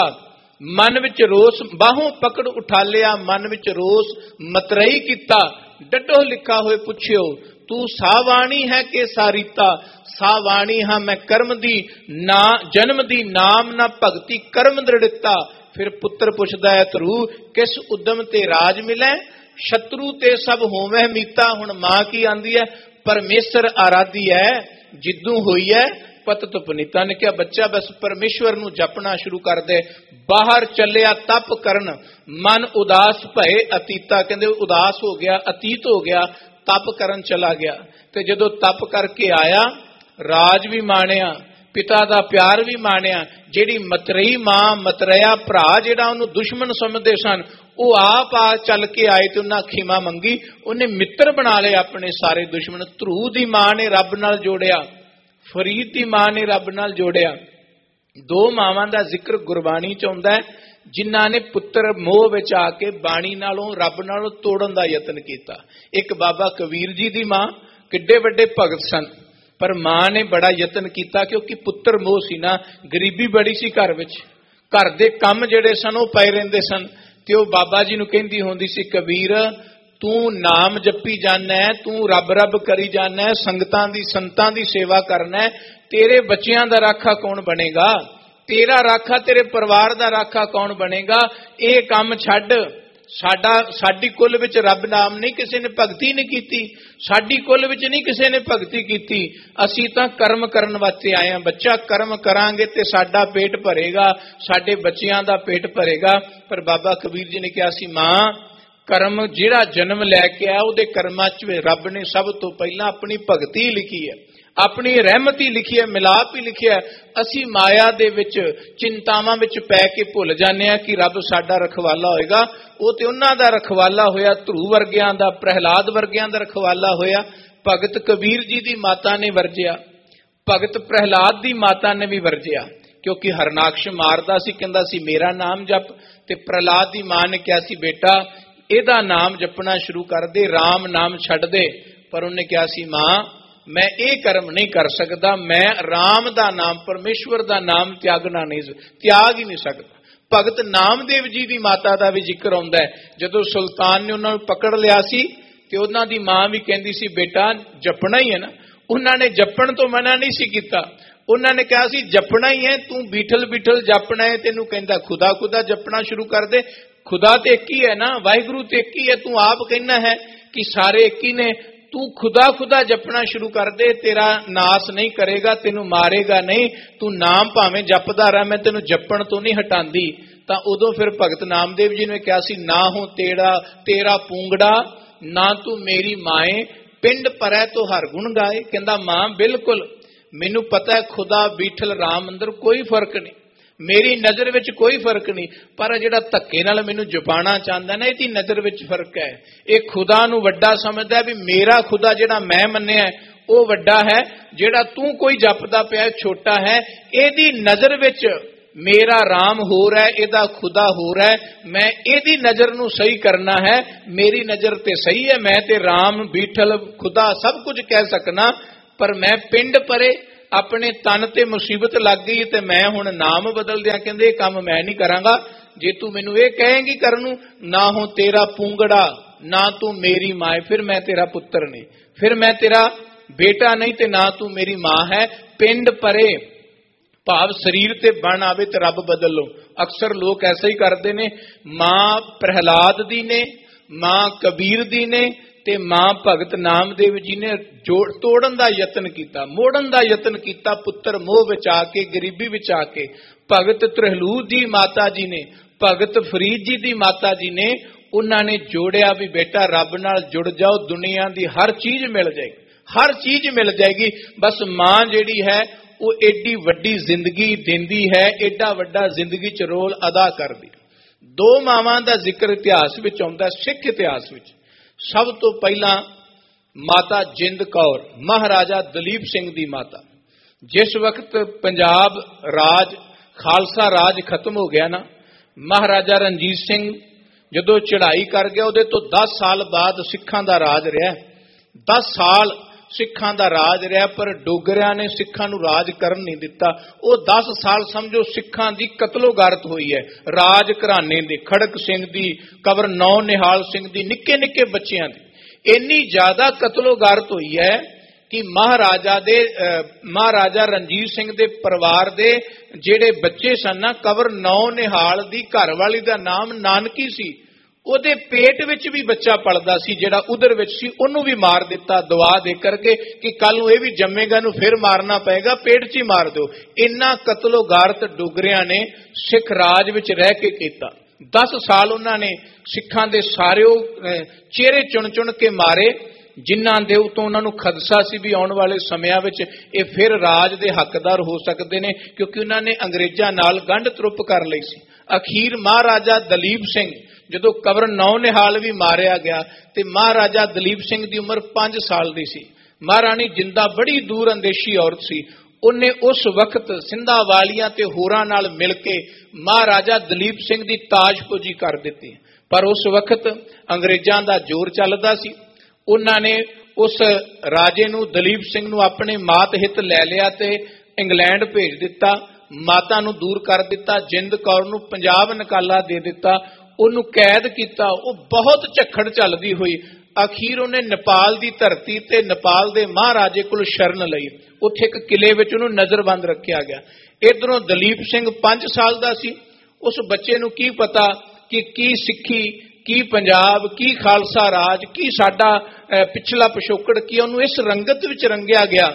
मन विच रोस बाहों पकड़ उठा लिया, मन विच रोस मतरई कीता, डड्डो लिखा होए पुछियो, तू सावाणी है के सारीता, सावाणी हाँ मैं कर्म दी ना जन्म दी, नाम ना भगती कर्म दृढ़ता। फिर पुत्र पुछदा है धरू, किस उद्यम ते राज मिलै, शत्रु ते सब होवे मीता। हुण मां की आंदी है, परमेश्वर आराधी है, जिद्दू होई है पत तुपनीता। ने क्या बच्चा बस परमेश्वर नूं जपना शुरू कर दे। बाहर चलिया तप करन, मन उदास भए अतीता। कहंदे उदास हो गया, अतीत हो गया, तप करन चला गया। ते जदों तप करके आया, राज भी माणिया, पिता दा प्यार भी माणिया। जिहड़ी मतरई मां मतरया भरा जिहड़ा उहनूं दुश्मन समझदे सन, वो आप आ चल के आए ते उन्हां खिमा मंगी, उन्हें मित्र बना लए अपने सारे दुश्मन। धरू दी मां ने रब नाल जोड़िया, फरीद दी मां ने रब नाल जोड़िया। दो मावां दा जिक्र गुरबाणी च आउंदा है, जिन्हां ने पुत्र मोह विच आके बाणी नालों रब नालों तोड़न दा यतन कीता। एक बाबा कबीर जी दी मां, किड्डे वड्डे भगत सन, पर मां ने बड़ा यतन किया, क्योंकि पुत्र मोह सी ना, गरीबी बड़ी सी घर विच, घर दे काम जिहड़े सन वो पए रहिंदे सन। ते वो बाबा जी नूं कहंदी हुंदी सी, कबीर तू नाम जपी जाना है, तू रब रब करी जाना है, संगतां दी संतां दी सेवा करना है, तेरे बच्चियां दा राखा कौन बनेगा, तेरा राखा तेरे परिवार दा राखा कौन बनेगा। ये काम छड्ड, साडा साडी कुल विच रब नाम नहीं किसी ने भगती नहीं कीती, साडी कुल विच नहीं किसी ने भगती कीती, असीं तां कर्म करन वास्ते आए हां। बच्चा कर्म करांगे ते साडा पेट भरेगा, साडे बच्चियां दा पेट भरेगा। पर बाबा कबीर जी ने कहा सी, मां कर्म जिहड़ा जन्म लैके आया उहदे कर्मां च रब ने सब तो पहला अपनी भगती लिखी है, अपनी रहमत ही लिखी है, मिलाप ही लिखिया। असी माया दे विच चिंतावां विच पै के भुल जाने आ कि रब साडा रखवाला होएगा। वो ते उन्हां दा रखवाला होया, धरू वर्गियां दा, प्रहलाद वर्गियां दा रखवाला होया। भगत कबीर जी दी माता ने वरजिया, भगत प्रहलाद दी माता ने भी वरजिया, क्योंकि हरनाक्ष मारदा सी, कहंदा सी मेरा नाम जप। ते प्रहलाद दी मां ने कहा सी, बेटा एदा नाम जपना शुरू कर दे, राम नाम छड्ड दे। पर उन्हें कहा सी, मां मैं ये कर्म नहीं कर सकता, मैं राम दा नाम परमेश्वर दा नाम त्यागना नहीं, त्याग ही नहीं सकता। भगत नामदेव जी की माता का भी जिक्र आउंदा है, जदों सुल्तान ने उन्होंने पकड़ लिया सी ते उन्हां दी मां भी कहंदी सी, बेटा जपना ही है ना। उन्होंने जपण तो मना नहीं सी कीता, उन्होंने कहा सी जपना ही है, तू बीठल बीठल जपना है, तेनू कहंदा खुदा खुदा जपना शुरू कर दे। खुदा तो एक ही है ना, वाहिगुरू तो एक ही है, तू आप कहना है कि सारे एक ही ने, तू खुदा खुदा जपना शुरू कर दे, तेरा नाश नहीं करेगा, तेनू मारेगा नहीं, तू नाम भावें जपदा रह, मैं तेनू जपण तो नहीं हटांदी। तां उदों फिर भगत नामदेव जी ने कहा सी, ना हो तेरा तेरा पूंगड़ा, ना तू मेरी माए, पिंड परै तो हर गुण गाए। कहंदा मां बिल्कुल मैनू पता है खुदा बीठल राम अंदर कोई फर्क नहीं, मेरी नज़र विच कोई फर्क नहीं, पर जिहड़ा धक्के नाल मैनू जपाना चाहता ना, इहदी नज़र विच फर्क है। ये खुदा नू वड्डा समझदा भी मेरा खुदा जिहड़ा मैं मन्निया वो वड्डा है, जिहड़ा तू कोई जपदा पिया छोटा है। इहदी नज़र विच मेरा राम होर है, एदा खुदा होर है, मैं एदी नजर नूं सही करना है, मेरी नजर ते सही है, मैं ते राम बीठल खुदा सब कुछ कह सकना, पर मैं पिंड परे अपने तन ते मुसीबत लग गई ते मैं हुण नाम बदल दिया, कहंदे ये काम मैं नहीं करांगा, जे तू मैनू ये कहेंगी करनू, ना हो तेरा पूंगड़ा ना तू मेरी मां है, फिर मैं तेरा पुत्र नहीं, फिर मैं तेरा बेटा नहीं, ते ना तू मेरी मां है। पिंड परे भाव शरीर ते बन आवे ते रब बदल लो। अक्सर लोग ऐसा ही करते ने, मां प्रहलाद दी ने, मां कबीर दी ने ते मां भगत नामदेव जी ने जोड़ तोड़न दा यतन किया, मोड़न दा यतन किया, पुत्र मोह विच आके गरीबी विच आके। भगत त्रिहलूद जी माता जी ने, भगत फरीद जी दी माता जी ने, उन्होंने जोड़िया भी बेटा रब नाल जुड़ जाओ, दुनिया की हर चीज मिल जाएगी, हर चीज मिल जाएगी, बस मां जिहड़ी है वो एडी वड्डी जिंदगी दिंदी है, एडा वड्डा जिंदगी च रोल अदा करदी। दो मावां दा जिक्र इतिहास विच आउंदा, सिख इतिहास विच। सब तो पहला माता जिंद कौर, महाराजा दलीप सिंह दी माता। जिस वक्त पंजाब राज खालसा राज खत्म हो गया ना, महाराजा रणजीत सिंह जदों चढ़ाई कर गया, उहदे तो दस साल बाद सिखां दा राज रहा। दस साल सिखां दा राज रहा, पर डोगरियां ने सिखां नूं राज करन नहीं दिता। वो दस साल समझो सिखां दी कतलोगारत हुई है, राज घराने दे, खड़क सिंह दी, कवर नौ निहाल सिंह दी, निक्के निक्के बच्चियां दी इन्नी ज्यादा कतलोगारत हुई है कि महाराजा दे महाराजा रणजीत सिंह दे परिवार दे जेड़े बच्चे सन ना, कवर नौ निहाल दी घरवाली दा नाम नानकी सी, ਉਹਦੇ पेट विच भी बच्चा पलदा सी, जिहड़ा उधर विच सी ਉਹਨੂੰ भी मार दिता दुआ दे करके कि कल ਨੂੰ ਇਹ भी जम्मेगा ਨੂੰ फिर मारना पएगा, पेट च ही मार दो। इन्ना कतलो गारत डोगरियां ने सिख राज विच रह के कीता। दस साल उन्होंने सिखां दे सारे चेहरे चुन चुन के मारे, जिन्हां दे उतों उन्हां नूं खदशा सी भी आउण वाले समयां विच ये फिर राज दे हकदार हो सकते ने, क्योंकि उन्होंने अंग्रेजां नाल गंढ तुरप कर लई सी। अखीर महाराजा दलीप सिंह जदों कवर नौ निहाल भी मारिया गया ते महाराजा दलीप सिंह की उम्र पांच साल की सी। महाराणी जिंदा बड़ी दूर अंदेशी औरत सी, उन्हें उस वक्त सिंधा वालियां ते होरां नाल मिल के महाराजा दलीप सिंह की ताजपोजी कर दी। पर उस वक्त अंग्रेजां दा जोर चलदा सी। उन्होंने उस राजे नूं दलीप सिंह नूं अपने मात हित लै लिया ते इंग्लैंड भेज दिता, माता नूं दूर कर दिता, जिंद कौर नूं पंजाब नकाला दे दिता, ਉਹਨੂੰ कैद किया। वो बहुत झखड़ चलती हुई अखीर उन्हें नेपाल की धरती ते नेपाल के महाराजे को शरण लई, उत्थे एक किले विच उन्हें नजरबंद रखा गया। इधरों दलीप सिंह पांच साल का सी, उस बच्चे नूं की पता कि की सिक्खी, की पंजाब, की खालसा राज, की साडा पिछला पिछोकड़, की उन्होंने इस रंगत विच रंगिया गया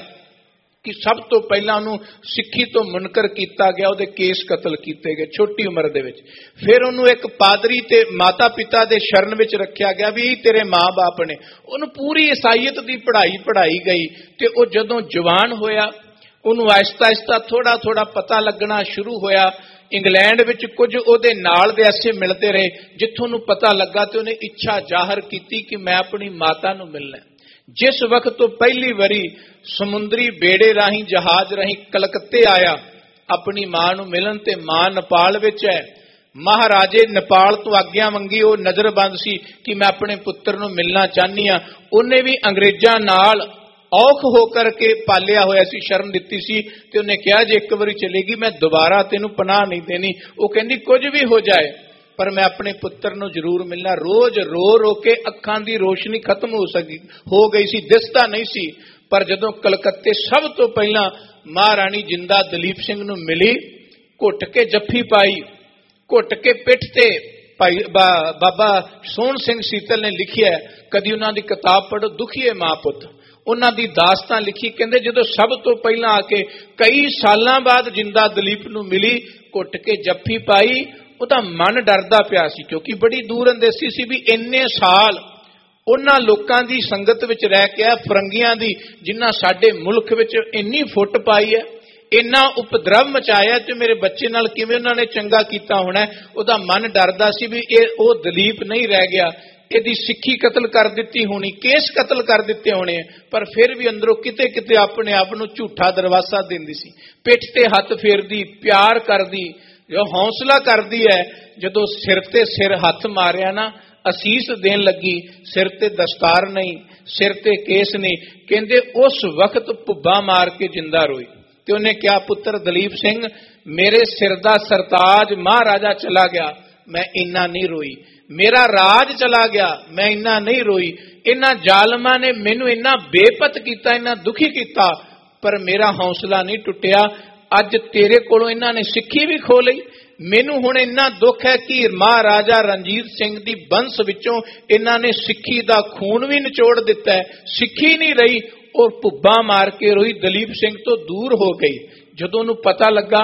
कि सब तो पहला उन्होंने सिक्खी तो मुनकर किया गया, उहदे केस कतल किए गए छोटी उम्र दे विच। फिर उन्होंने एक पादरी ते माता पिता दे शरण विच रखा गया भी तेरे माँ बाप ने। उन्होंने पूरी ईसाईयत की पढ़ाई पढ़ाई गई ते वो जदों जवान होया, उन्होंने आहिस्ता आहिस्ता थोड़ा थोड़ा पता लगना शुरू होया। इंग्लैंड विच कुछ उहदे नाल दे ऐसे मिलते रहे, जिथों उन्होंने पता लगा तो उन्हें इच्छा जाहिर की कि मैं अपनी माता नूं मिलना। जिस वक्त तो पहली बारी समुद्री बेड़े राही जहाज राही कलकत्ते आया अपनी मां नूं मिलन, ते मां नेपाल विच है, महाराजे नेपाल तो आग्ञा मंगी, वो नजरबंद सी कि मैं अपने पुत्र नूं मिलना चाहनी हाँ। उन्हें भी अंग्रेजां नाल औख होकर के पालिया होया सी, शरण दिती सी, ते उन्हें कहा जे एक बारी चलेगी मैं दोबारा तेनू पनाह नहीं देनी। वो कहंदी कुछ भी हो जाए पर मैं अपने पुत्र नूं जरूर मिलना। रोज रो रो के अखां दी रोशनी खत्म हो सकी हो गई सी, दिसदा नहीं सी। पर जदों कलकत्ते सब तो पहला महाराणी जिंदा दलीप सिंह नूं मिली, घुट के जफ्फी पाई, घुट के पिठ ते भाई बा, बाबा सोहण सिंह सीतल ने लिखिया, कदी उन्हां दी किताब पढ़ो दुखीए मां पुत, उन्हां दी दास्तां लिखी। कहंदे जदों सब तो पहला आके कई सालां बाद जिंदा दलीप नूं मिली, घुट के जफ्फी पाई, उहदा मन डरदा पिया सी, क्योंकि बड़ी दूर अंदेसी सी भी इन्ने साल उन्हां लोकां दी संगत विच रह के फरंगियां दी जिन्हां साडे मुल्क विच इन्नी फुट पाई है, इन्ना उपद्रव मचाया, ते मेरे बच्चे नाल किवें उन्हां ने चंगा कीता होना। उहदा मन डरदा सी भी ये ओ दलीप नहीं रह गया, इहदी सिक्खी कतल कर दित्ती होनी, केस कतल कर दिते होने। पर फिर भी अंदरों किते किते अपने आप नूं झूठा दरवासा दिंदी सी, पिठ ते हथ फेरदी, प्यार करदी, जो हौसला करती है, जदों सिर ते सिर हथ मारिया ना, असीस देन लगी, सिर ते दस्तार नहीं, सिर ते केस नहीं, कहंदे उस वक्त भुब्बा मार के जिंदा रोई। ते उन्हें क्या, पुत्र दलीप सिंह मेरे सिर दा सरताज महाराजा चला गया, मैं इन्ना नहीं रोई। मेरा राज चला गया, मैं इन्ना नहीं रोई। इन्हां जालमां ने मैनू इन्ना बेपत किया, इन्ना दुखी किया, पर मेरा हौसला नहीं टुटिया। अज तेरे कोलों इन्हां ने सिक्खी भी खो लई। मैनू हुण इन्ना दुख है कि महाराजा रणजीत सिंह दी बंस विचों इन्हां ने सिक्खी दा खून भी निचोड़ दिता है, सिक्खी नहीं रही और भुब्बा मार के रोई, दलीप सिंह तो दूर हो गई। जदों उन्हें पता लगा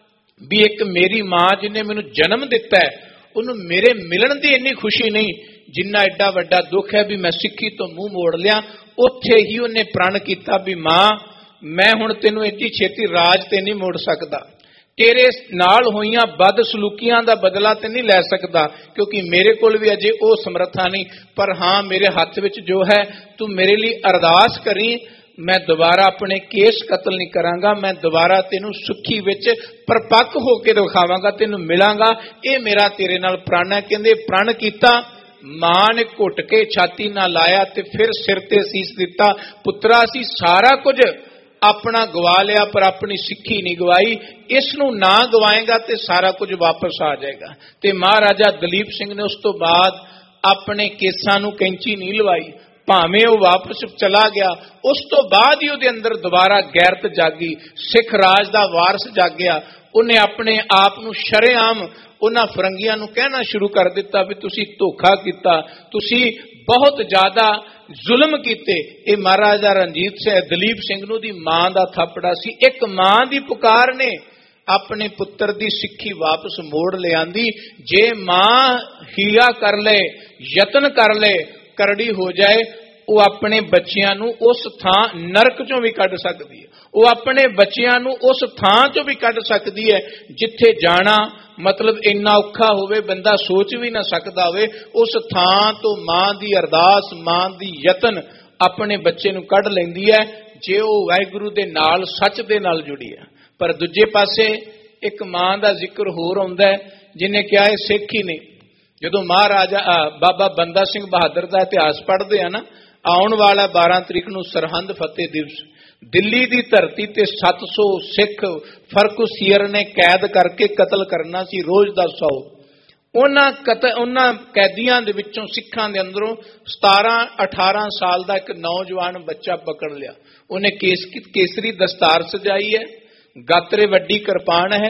भी एक मेरी मां जिन्हें मैनू जन्म दिता है, उन्होंने मेरे मिलन की इन्नी खुशी नहीं जिन्ना एडा वड्डा दुख है भी मैं सिक्खी तो मुंह मोड़ लिया। उत्थे ही उन्हें प्रण किया भी मां मैं हुण तेनू एडी छेती राज ते नहीं मोड़ सकदा, तेरे नाल होईयां बदसलूकियां दा बदला ते नहीं लै सकदा, क्योंकि मेरे कोल भी अजे वो समर्था नहीं। पर हाँ मेरे हाथ विच जो है, तू मेरे लिए अरदास करी, मैं दोबारा अपने केस कतल नहीं करांगा, मैं दोबारा तेनू सुखी विच परपक्क होके दिखावांगा, तेनू मिलांगा, ये मेरा तेरे नाल प्रण है। कहंदे प्रण कीता, मां ने घुट के छाती ना लाया ते फिर सिर ते सीस दिता। पुत्रा असीं सारा कुछ अपना गवा लिया पर अपनी सिक्खी नहीं गवाई, इसनू ना गवाएगा तो सारा कुछ वापस आ जाएगा। ते महाराजा दलीप सिंह ने उस तो बाद अपने केसां नू कैंची नहीं लवाई, भावें वो वापस चला गया, उस तो बाद ही उहदे अंदर दोबारा गैरत जागी, सिख राज दा वारस जागया। उन्हें अपने आप नू शरेआम उन्हां फरंगियां नू कहना शुरू कर दिता भी तुसी धोखा कीता, तुसी बहुत ज्यादा जुल्म कीते। ये महाराजा रणजीत सिंह दलीप सिंह नू दी मां दा थप्पड़ा सी। एक मां दी पुकार ने अपने पुत्र दी सिक्खी वापस मोड़ ले आंदी। जे मां हीला कर ले, यतन कर ले, करड़ी हो जाए, वो अपने बच्चियां नू उस थां नरक चों भी कढ सकदी है, वो अपने बच्चियां नू उस थां चों भी कढ सकदी है जिथे जाना मतलब इन्ना औखा होवे बंदा सोच भी ना सकदा होवे। उस थां तो मां दी अरदास, मां दी यतन अपने बच्चे नू कढ लैंदी है जे वो वाहिगुरू दे नाल सच दे नाल जुड़ी है। पर दूजे पासे एक मां दा जिक्र होर आउंदा है जिन्हें क्या है सिख ही नहीं। जदों महाराजा बाबा बंदा सिंह बहादुर का इतिहास पढ़ते हैं ना, आउण वाला बारह तरीक नूं सरहंद फतेह दिवस, दिल्ली की धरती ते सत्त सौ सिख फरकुसीयर ने कैद करके कतल करना सी, रोज दा सौ। उन्हां कतल उन्हां कैदियां दे विचों सिखां दे अंदरों सतारह अठारह साल का एक नौजवान बच्चा पकड़ लिया। उन्हें केस केसरी दस्तार सजाई है, गात्रे वड्डी किरपान है,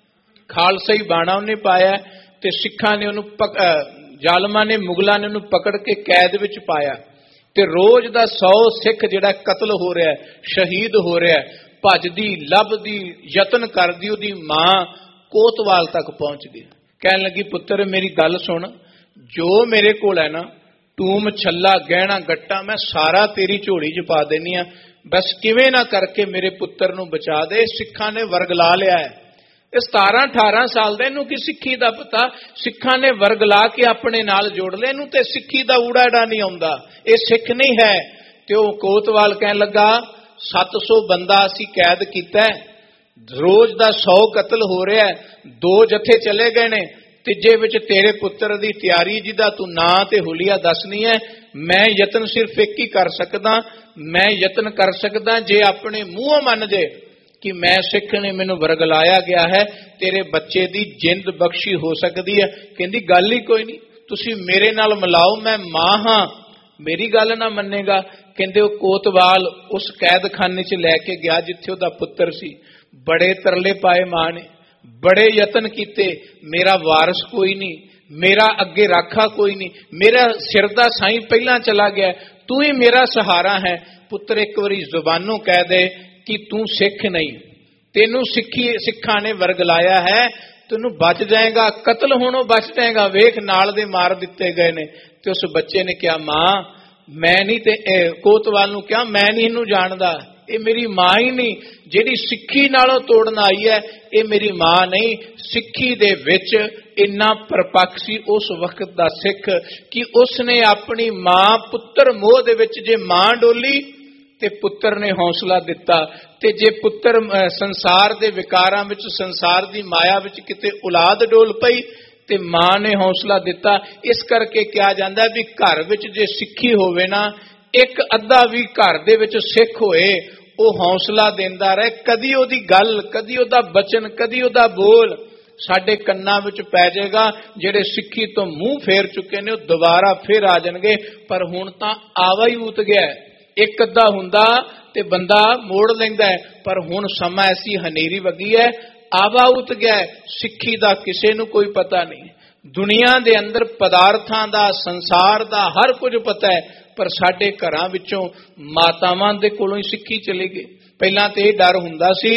खालसाई बाणा उन्हें पाया ते सिखां ने उन्हें जालमा ने मुगलों ने उन्हें पकड़ के कैद विच पाया। ते रोज दा सौ सिख जिहड़ा कतल हो रहा है, शहीद हो रहा है, भजदी लभदी यतन करदी उहदी मां कोतवाल तक पहुंच गई। कहन लगी पुत्र मेरी गल सुन, जो मेरे कोल है ना टूम छला गहना गट्टा मैं सारा तेरी झोली च पा देनी आ, बस किवें ना करके मेरे पुत्र नूं बचा दे। सिखां ने वर्गला लिया है, सतारह अठारह साल का, इनू की सिक्खी का पता, सिखा ने वर्गला के अपने नाल जोड़ लिया, इनू ते सिक्खी का ऊड़ा एड़ा नहीं आउंदा, ये सिख नहीं है। ते ओ कोतवाल कहन लगा सत्त सौ बंदा असी कैद किया, रोज का सौ कतल हो रहा है, दो जथे चले गए ने, तीजे विच तेरे पुत्र की तैयारी जिदा तू ना ते हुलिया दसनी है। मैं यतन सिर्फ एक ही कर सकदा, मैं यतन कर सकदा जे अपने मूँहों मन जे कि मैं सिख ने मैनू वर्गलाया गया है, तेरे बच्चे दी जिंद बख्शी हो सकती है। कहंदी गल ही कोई नहीं, तुसी मेरे नाल मिलाओ, मैं मां हां, मेरी गल ना मन्नेगा। कहंदे वो कोतवाल उस कैदखाने च लैके गया जिथे उहदा पुत्र सी। बड़े तरले पाए मां ने, बड़े यतन किते, मेरा वारस कोई नहीं, मेरा अगे राखा कोई नहीं, मेरा सिर दा साईं पहला चला गया, तू ही मेरा सहारा है। पुत्र एक बारी जुबानों कह दे कि तू सिख नहीं, तेनू सिखी सिखा ने वर्गलाया है, तेनू बच जाएगा, कतल होनों बच जाएगा। वेख नाल दे मार दिते गए ने। ते उस बच्चे ने कहा मां मैं नहीं, ते कोतवाल नू कहा मैं नहीं इनू जानदा, ये मेरी मां ही नहीं, जिहड़ी सिक्खी नालों तोड़न आई है, ये मेरी मां नहीं। सिक्खी दे विच इन्ना परपक्ष सी उस वक्त दा सिख कि उसने अपनी मां पुत्र मोह दे विच जे मां डोली ਤੇ ਪੁੱਤਰ ਨੇ ਹੌਸਲਾ ਦਿੱਤਾ। ਤੇ ਜੇ ਪੁੱਤਰ ਸੰਸਾਰ ਦੇ ਵਿਕਾਰਾਂ ਵਿੱਚ, ਸੰਸਾਰ ਦੀ ਮਾਇਆ ਵਿੱਚ ਕਿਤੇ ਔਲਾਦ ਡੋਲ ਪਈ ਤੇ ਮਾਂ ਨੇ ਹੌਸਲਾ ਦਿੱਤਾ। ਇਸ ਕਰਕੇ ਕਿਹਾ ਜਾਂਦਾ ਵੀ ਘਰ ਵਿੱਚ ਜੇ ਸਿੱਖੀ ਹੋਵੇ ਨਾ, ਇੱਕ ਅੱਧਾ ਵੀ ਘਰ ਦੇ ਵਿੱਚ ਸਿੱਖ ਹੋਏ, ਉਹ ਹੌਸਲਾ ਦਿੰਦਾ ਰਹੇ। ਕਦੀ ਉਹਦੀ ਗੱਲ, ਕਦੀ ਉਹਦਾ ਬਚਨ, ਕਦੀ ਉਹਦਾ ਬੋਲ ਸਾਡੇ ਕੰਨਾਂ ਵਿੱਚ ਪੈ ਜਾਏਗਾ। ਜਿਹੜੇ ਸਿੱਖੀ ਤੋਂ ਮੂੰਹ ਫੇਰ ਚੁੱਕੇ ਨੇ ਉਹ ਦੁਬਾਰਾ ਫਿਰ ਆ ਜਾਣਗੇ। ਪਰ ਹੁਣ ਤਾਂ ਆਵਾ ਹੀ ਉਤ ਗਿਆ। ਇੱਕ ਅੱਧਾ ਹੁੰਦਾ ਤੇ ਬੰਦਾ ਮੋੜ ਲੈਂਦਾ, ਪਰ ਹੁਣ ਸਮਾਂ ਐਸੀ ਹਨੇਰੀ ਵਗੀ ਹੈ, ਆਵਾ ਉਤ ਗਿਆ। ਸਿੱਖੀ ਦਾ ਕਿਸੇ ਨੂੰ ਕੋਈ ਪਤਾ ਨਹੀਂ। ਦੁਨੀਆ ਦੇ ਅੰਦਰ ਪਦਾਰਥਾਂ ਦਾ, ਸੰਸਾਰ ਦਾ ਹਰ ਕੁਝ ਪਤਾ ਹੈ, ਪਰ ਸਾਡੇ ਘਰਾਂ ਵਿੱਚੋਂ ਮਾਤਾਵਾਂ ਦੇ ਕੋਲੋਂ ਹੀ ਸਿੱਖੀ ਚਲੀ ਗਈ। ਪਹਿਲਾਂ ਤੇ ਇਹ ਡਰ ਹੁੰਦਾ ਸੀ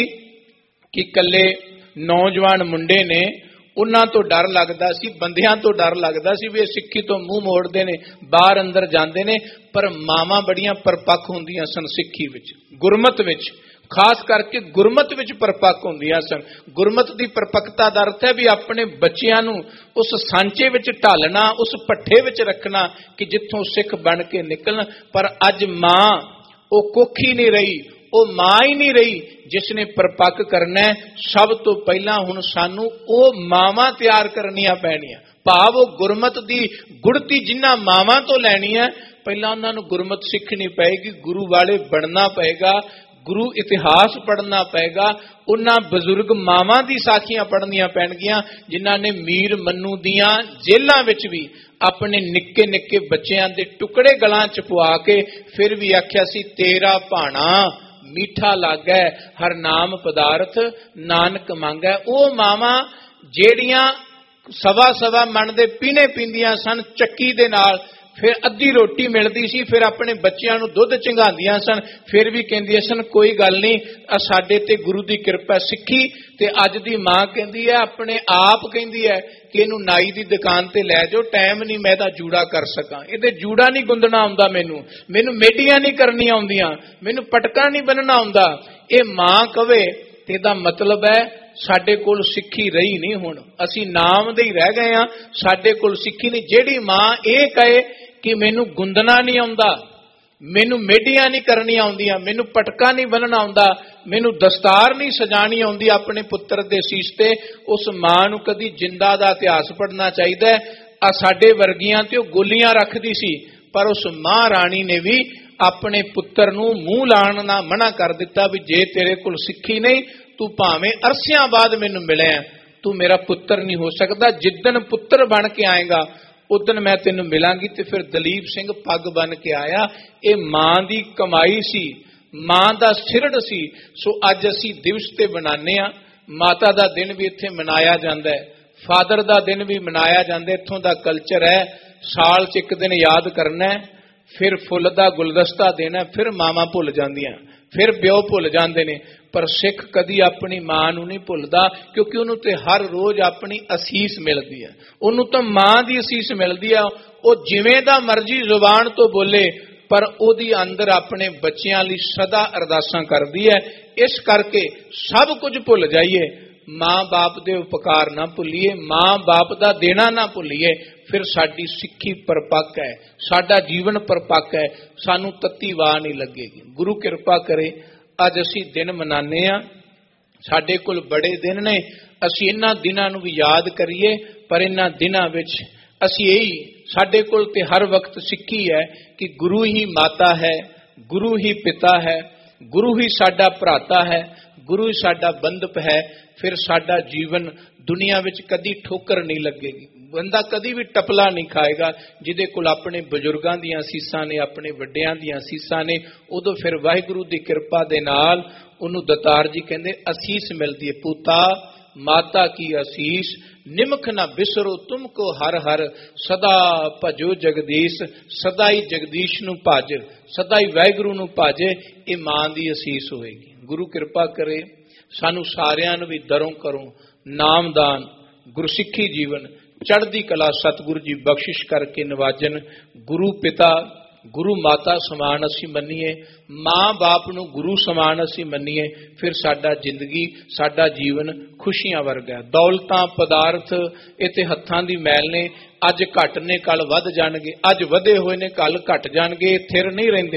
ਕਿ ਇਕੱਲੇ ਨੌਜਵਾਨ ਮੁੰਡੇ ਨੇ, ਉਹਨਾਂ ਤੋਂ ਡਰ ਲੱਗਦਾ ਸੀ, ਬੰਦਿਆਂ ਤੋਂ ਡਰ ਲੱਗਦਾ ਸੀ ਵੀ ਇਹ ਸਿੱਖੀ ਤੋਂ ਮੂੰਹ ਮੋੜਦੇ ਨੇ, ਬਾਹਰ ਅੰਦਰ ਜਾਂਦੇ ਨੇ। ਪਰ ਮਾਵਾਂ ਬੜੀਆਂ ਪਰਪੱਕ ਹੁੰਦੀਆਂ ਸਨ ਸਿੱਖੀ ਵਿੱਚ, ਗੁਰਮਤ ਵਿੱਚ, ਖਾਸ ਕਰਕੇ ਗੁਰਮਤ ਵਿੱਚ ਪਰਪੱਕ ਹੁੰਦੀਆਂ ਸਨ। ਗੁਰਮਤ ਦੀ ਪਰਪੱਕਤਾ ਦਾ ਅਰਥ ਹੈ ਵੀ ਆਪਣੇ ਬੱਚਿਆਂ ਨੂੰ ਉਸ ਸਾਂਚੇ ਵਿੱਚ ਢਾਲਣਾ, ਉਸ ਭੱਠੇ ਵਿੱਚ ਰੱਖਣਾ ਕਿ ਜਿੱਥੋਂ ਸਿੱਖ ਬਣ ਕੇ ਨਿਕਲਣ। ਪਰ ਅੱਜ ਮਾਂ ਉਹ ਕੁੱਖ ਹੀ ਨਹੀਂ ਰਹੀ, ਉਹ ਮਾਂ ਹੀ ਨਹੀਂ ਰਹੀ ਜਿਸ ਨੇ ਪਰਪੱਕ ਕਰਨਾ। ਸਭ ਤੋਂ ਪਹਿਲਾਂ ਹੁਣ ਸਾਨੂੰ ਉਹ ਮਾਵਾਂ ਤਿਆਰ ਕਰਨੀਆਂ ਪੈਣੀਆਂ। ਭਾਵ ਉਹ ਗੁਰਮਤ ਦੀ ਗੁੜਤੀ ਜਿਨ੍ਹਾਂ ਮਾਵਾਂ ਤੋਂ ਲੈਣੀ ਹੈ, ਪਹਿਲਾਂ ਉਹਨਾਂ ਨੂੰ ਗੁਰਮਤ ਸਿੱਖਣੀ ਪਏਗੀ, ਗੁਰੂ ਵਾਲੇ ਬਣਨਾ ਪਏਗਾ, ਗੁਰੂ ਇਤਿਹਾਸ ਪੜ੍ਹਨਾ ਪਏਗਾ। ਉਹਨਾਂ ਬਜ਼ੁਰਗ ਮਾਵਾਂ ਦੀ ਸਾਖੀਆਂ ਪੜ੍ਹਨੀਆਂ ਪੈਣਗੀਆਂ ਜਿਨ੍ਹਾਂ ਨੇ ਮੀਰ ਮੰਨੂ ਦੀਆਂ ਜੇਲ੍ਹਾਂ ਵਿੱਚ ਵੀ ਆਪਣੇ ਨਿੱਕੇ ਨਿੱਕੇ ਬੱਚਿਆਂ ਦੇ ਟੁਕੜੇ ਗਲਾਂ ਚ ਪਵਾ ਕੇ ਫਿਰ ਵੀ ਆਖਿਆ ਸੀ, ਤੇਰਾ ਭਾਣਾ ਮੀਠਾ ਲੱਗੈ, ਹਰ ਨਾਮ ਪਦਾਰਥ ਨਾਨਕ ਮੰਗੈ। ਉਹ ਮਾਵਾਂ ਜਿਹੜੀਆਂ ਸਵਾ ਸਵਾ ਮਣ ਦੇ ਪੀਣੇ ਪੀਂਦੀਆਂ ਸਨ ਚੱਕੀ ਦੇ ਨਾਲ, ਫਿਰ ਅੱਧੀ ਰੋਟੀ ਮਿਲਦੀ ਸੀ, ਫਿਰ ਆਪਣੇ ਬੱਚਿਆਂ ਨੂੰ ਦੁੱਧ ਚੰਗਾਉਂਦੀਆਂ ਸਨ, ਫਿਰ ਵੀ ਕਹਿੰਦੀਆਂ ਸਨ ਕੋਈ ਗੱਲ ਨਹੀਂ, ਸਾਡੇ ਤੇ ਗੁਰੂ ਦੀ ਕਿਰਪਾ ਸਿੱਖੀ। ਤੇ ਅੱਜ ਦੀ ਮਾਂ ਕਹਿੰਦੀ ਹੈ, ਆਪਣੇ ਆਪ ਕਹਿੰਦੀ ਹੈ ਕਿ ਇਹਨੂੰ ਨਾਈ ਦੀ ਦੁਕਾਨ ਤੇ ਲੈ ਜਾਓ, ਟਾਈਮ ਨਹੀਂ ਮੈਂ ਤਾਂ ਜੂੜਾ ਕਰ ਸਕਾਂ, ਇਹਦੇ ਜੂੜਾ ਨਹੀਂ ਗੁੰਦਣਾ ਆਉਂਦਾ, ਮੈਨੂੰ ਮੈਨੂੰ ਮੇਡੀਆਂ ਨਹੀਂ ਕਰਨੀਆਂ ਆਉਂਦੀਆਂ, ਮੈਨੂੰ ਪਟਕਾ ਨਹੀਂ ਬੰਨਣਾ ਆਉਂਦਾ। ਇਹ ਮਾਂ ਕਵੇ ਤੇ ਇਹਦਾ ਮਤਲਬ ਹੈ ਸਾਡੇ ਕੋਲ ਸਿੱਖੀ ਰਹੀ ਨਹੀਂ। ਹੁਣ ਅਸੀਂ ਨਾਮ ਦੇ ਹੀ ਰਹਿ ਗਏ ਹਾਂ, ਸਾਡੇ ਕੋਲ ਸਿੱਖੀ ਨਹੀਂ। ਜਿਹੜੀ ਮਾਂ ਇਹ ਕਹੇ ਕਿ ਮੈਨੂੰ ਗੁੰਦਣਾ ਨਹੀਂ ਆਉਂਦਾ, ਮੈਨੂੰ ਮੇਡੀਆਂ ਨਹੀਂ ਕਰਨੀਆਂ ਆਉਂਦੀਆਂ, ਮੈਨੂੰ ਪਟਕਾ ਨਹੀਂ ਬੰਨਣਾ ਆਉਂਦਾ, ਮੈਨੂੰ ਦਸਤਾਰ ਨਹੀਂ ਸਜਾਣੀ ਆਉਂਦੀ ਆਪਣੇ ਪੁੱਤਰ ਦੇ ਸੀਸ ਤੇ, ਉਸ ਮਾਂ ਨੂੰ ਕਦੀ ਜਿੰਦਾ ਦਾ ਇਤਿਹਾਸ ਪੜ੍ਹਨਾ ਚਾਹੀਦਾ ਹੈ। ਆ ਸਾਡੇ ਵਰਗੀਆਂ ਤੇ ਉਹ ਗੋਲੀਆਂ ਰੱਖਦੀ ਸੀ, ਪਰ ਉਸ ਮਾਂ ਰਾਣੀ ਨੇ ਵੀ ਆਪਣੇ ਪੁੱਤਰ ਨੂੰ ਮੂੰਹ ਲਾਣ ਨਾ ਮਨਾ ਕਰ ਦਿੱਤਾ ਵੀ ਜੇ ਤੇਰੇ ਕੋਲ ਸਿੱਖੀ ਨਹੀਂ, ਤੂੰ ਭਾਵੇਂ ਅਰਸਿਆਂ ਬਾਅਦ ਮੈਨੂੰ ਮਿਲਿਆ, ਤੂੰ ਮੇਰਾ ਪੁੱਤਰ ਨਹੀਂ ਹੋ ਸਕਦਾ। ਜਿੱਦਣ ਪੁੱਤਰ ਬਣ ਕੇ ਆਏਗਾ ਉਦਣ ਮੈਂ ਤੈਨੂੰ ਮਿਲਾਂਗੀ। ਤੇ ਫਿਰ ਦਲੀਪ ਸਿੰਘ ਪੱਗ ਬਣ ਕੇ ਆਇਆ। ਇਹ ਮਾਂ ਦੀ ਕਮਾਈ ਸੀ, ਮਾਂ ਦਾ ਸਿਰੜ ਸੀ। ਸੋ ਅੱਜ ਅਸੀਂ ਦਿਵਸ ਤੇ ਮਨਾਉਂਦੇ ਹਾਂ। ਮਾਤਾ ਦਾ ਦਿਨ ਵੀ ਇੱਥੇ ਮਨਾਇਆ ਜਾਂਦਾ ਹੈ, ਫਾਦਰ ਦਾ ਦਿਨ ਵੀ ਮਨਾਇਆ ਜਾਂਦਾ। ਇੱਥੋਂ ਦਾ ਕਲਚਰ ਹੈ, ਸਾਲ 'ਚ ਇੱਕ ਦਿਨ ਯਾਦ ਕਰਨਾ, ਫਿਰ ਫੁੱਲ ਦਾ ਗੁਲਦਸਤਾ ਦੇਣਾ, ਫਿਰ ਮਾਵਾਂ ਭੁੱਲ ਜਾਂਦੀਆਂ, ਫਿਰ ਪਿਓ ਭੁੱਲ ਜਾਂਦੇ ਨੇ। ਪਰ ਸਿੱਖ ਕਦੀ ਆਪਣੀ ਮਾਂ ਨੂੰ ਨਹੀਂ ਭੁੱਲਦਾ, ਕਿਉਂਕਿ ਉਹਨੂੰ ਤੇ ਹਰ ਰੋਜ਼ ਆਪਣੀ ਅਸੀਸ ਮਿਲਦੀ ਹੈ, ਉਹਨੂੰ ਤਾਂ ਮਾਂ ਦੀ ਅਸੀਸ ਮਿਲਦੀ ਹੈ। ਉਹ ਜਿਵੇਂ ਦਾ ਮਰਜ਼ੀ ਜ਼ੁਬਾਨ ਤੋਂ ਬੋਲੇ, ਪਰ ਉਹਦੀ ਅੰਦਰ ਆਪਣੇ ਬੱਚਿਆਂ ਲਈ ਸਦਾ ਅਰਦਾਸਾਂ ਕਰਦੀ ਹੈ। ਇਸ ਕਰਕੇ ਸਭ ਕੁਝ ਭੁੱਲ ਜਾਈਏ, ਮਾਂ ਬਾਪ ਦੇ ਉਪਕਾਰ ਨਾ ਭੁੱਲੀਏ, ਮਾਂ ਬਾਪ ਦਾ ਦੇਣਾ ਨਾ ਭੁੱਲੀਏ, ਫਿਰ ਸਾਡੀ ਸਿੱਖੀ ਪਰਪੱਕ ਹੈ, ਸਾਡਾ ਜੀਵਨ ਪਰਪੱਕ ਹੈ, ਸਾਨੂੰ ਤੱਤੀ ਵਾਹ ਨਹੀਂ ਲੱਗੇਗੀ। ਗੁਰੂ ਕਿਰਪਾ ਕਰੇ ਅੱਜ ਅਸੀਂ ਦਿਨ ਮਨਾਉਂਦੇ ਹਾਂ, ਸਾਡੇ ਕੋਲ ਬੜੇ ਦਿਨ ਨੇ, ਅਸੀਂ ਇਹਨਾਂ ਦਿਨਾਂ ਨੂੰ ਵੀ ਯਾਦ ਕਰੀਏ। ਪਰ ਇਹਨਾਂ ਦਿਨਾਂ ਵਿੱਚ ਅਸੀਂ ਇਹੀ, ਸਾਡੇ ਕੋਲ ਤੇ ਹਰ ਵਕਤ ਸਿੱਖੀ ਹੈ ਕਿ ਗੁਰੂ ਹੀ ਮਾਤਾ ਹੈ, ਗੁਰੂ ਹੀ ਪਿਤਾ ਹੈ, ਗੁਰੂ ਹੀ ਸਾਡਾ ਭਰਾਤਾ ਹੈ, ਗੁਰੂ ਹੀ ਸਾਡਾ ਬੰਧਪ ਹੈ। ਫਿਰ ਸਾਡਾ ਜੀਵਨ ਦੁਨੀਆ ਵਿੱਚ ਕਦੀ ਠੋਕਰ ਨਹੀਂ ਲੱਗੇਗੀ, ਬੰਦਾ ਕਦੀ ਵੀ ਟਪਲਾ ਨਹੀਂ ਖਾਏਗਾ। ਜਿਹਦੇ ਕੋਲ ਆਪਣੇ ਬਜ਼ੁਰਗਾਂ ਦੀਆਂ ਅਸੀਸਾਂ ਨੇ, ਆਪਣੇ ਵੱਡਿਆਂ ਦੀਆਂ ਅਸੀਸਾਂ ਨੇ, ਉਦੋਂ ਫਿਰ ਵਾਹਿਗੁਰੂ ਦੀ ਕਿਰਪਾ ਦੇ ਨਾਲ ਉਹਨੂੰ ਦਤਾਰ ਜੀ ਕਹਿੰਦੇ ਅਸੀਸ ਮਿਲਦੀ ਹੈ। ਪੁੱਤਾ ਮਾਤਾ ਕੀ ਅਸੀਸ, ਨਿਮਖ ਨਾ ਬਿਸਰੋ ਤੁਮ ਕੋ ਹਰ ਹਰ, ਸਦਾ ਭਜੋ ਜਗਦੀਸ਼, ਸਦਾ ਹੀ ਜਗਦੀਸ਼ ਨੂੰ ਭਜ, ਸਦਾ ਹੀ ਵਾਹਿਗੁਰੂ ਨੂੰ ਭਜ। ਇਹ ਮਾਂ ਦੀ ਅਸੀਸ ਹੋਏਗੀ। ਗੁਰੂ ਕਿਰਪਾ ਕਰੇ ਸਾਨੂੰ ਸਾਰਿਆਂ ਨੂੰ ਵੀ ਦਰੋਂ ਕਰੋ ਨਾਮਦਾਨ, ਗੁਰਸਿੱਖੀ ਜੀਵਨ, ਚੜ੍ਹਦੀ ਕਲਾ ਸਤਿਗੁਰੂ ਜੀ ਬਖਸ਼ਿਸ਼ ਕਰਕੇ ਨਵਾਜਨ। ਗੁਰੂ ਪਿਤਾ ਗੁਰੂ ਮਾਤਾ ਸਮਾਨ ਅਸੀਂ ਮੰਨੀਏ, ਮਾਂ ਬਾਪ ਨੂੰ ਗੁਰੂ ਸਮਾਨ ਅਸੀਂ ਮੰਨੀਏ, ਫਿਰ ਸਾਡਾ ਜ਼ਿੰਦਗੀ, ਸਾਡਾ ਜੀਵਨ ਖੁਸ਼ੀਆਂ ਵਰਗਾ। ਦੌਲਤਾਂ ਪਦਾਰਥ ਇਹ ਤੇ ਹੱਥਾਂ ਦੀ ਮੈਲ ਨੇ, ਅੱਜ ਘੱਟ ਨੇ ਕੱਲ ਵੱਧ ਜਾਣਗੇ, ਅੱਜ ਵਧੇ ਹੋਏ ਨੇ ਕੱਲ ਘਟ ਜਾਣਗੇ, ਥਿਰ ਨਹੀਂ ਰਹਿੰਦੇ।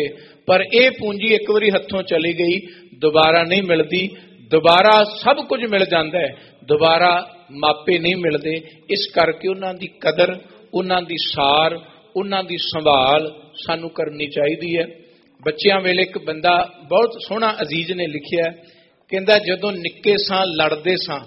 पर यह पूंजी एक बारी हथों चली गई दोबारा नहीं मिलती। दोबारा सब कुछ मिल जाता है, दोबारा मापे नहीं मिलते। इस करके उन्हां दी कदर, उन्हां दी सार, उन्हां दी संभाल सानू करनी चाहिदी है। बच्चियां वेले एक बंदा बहुत सोहना अजीज ने लिखिया, कहंदा जदों निक्के सां लड़दे सां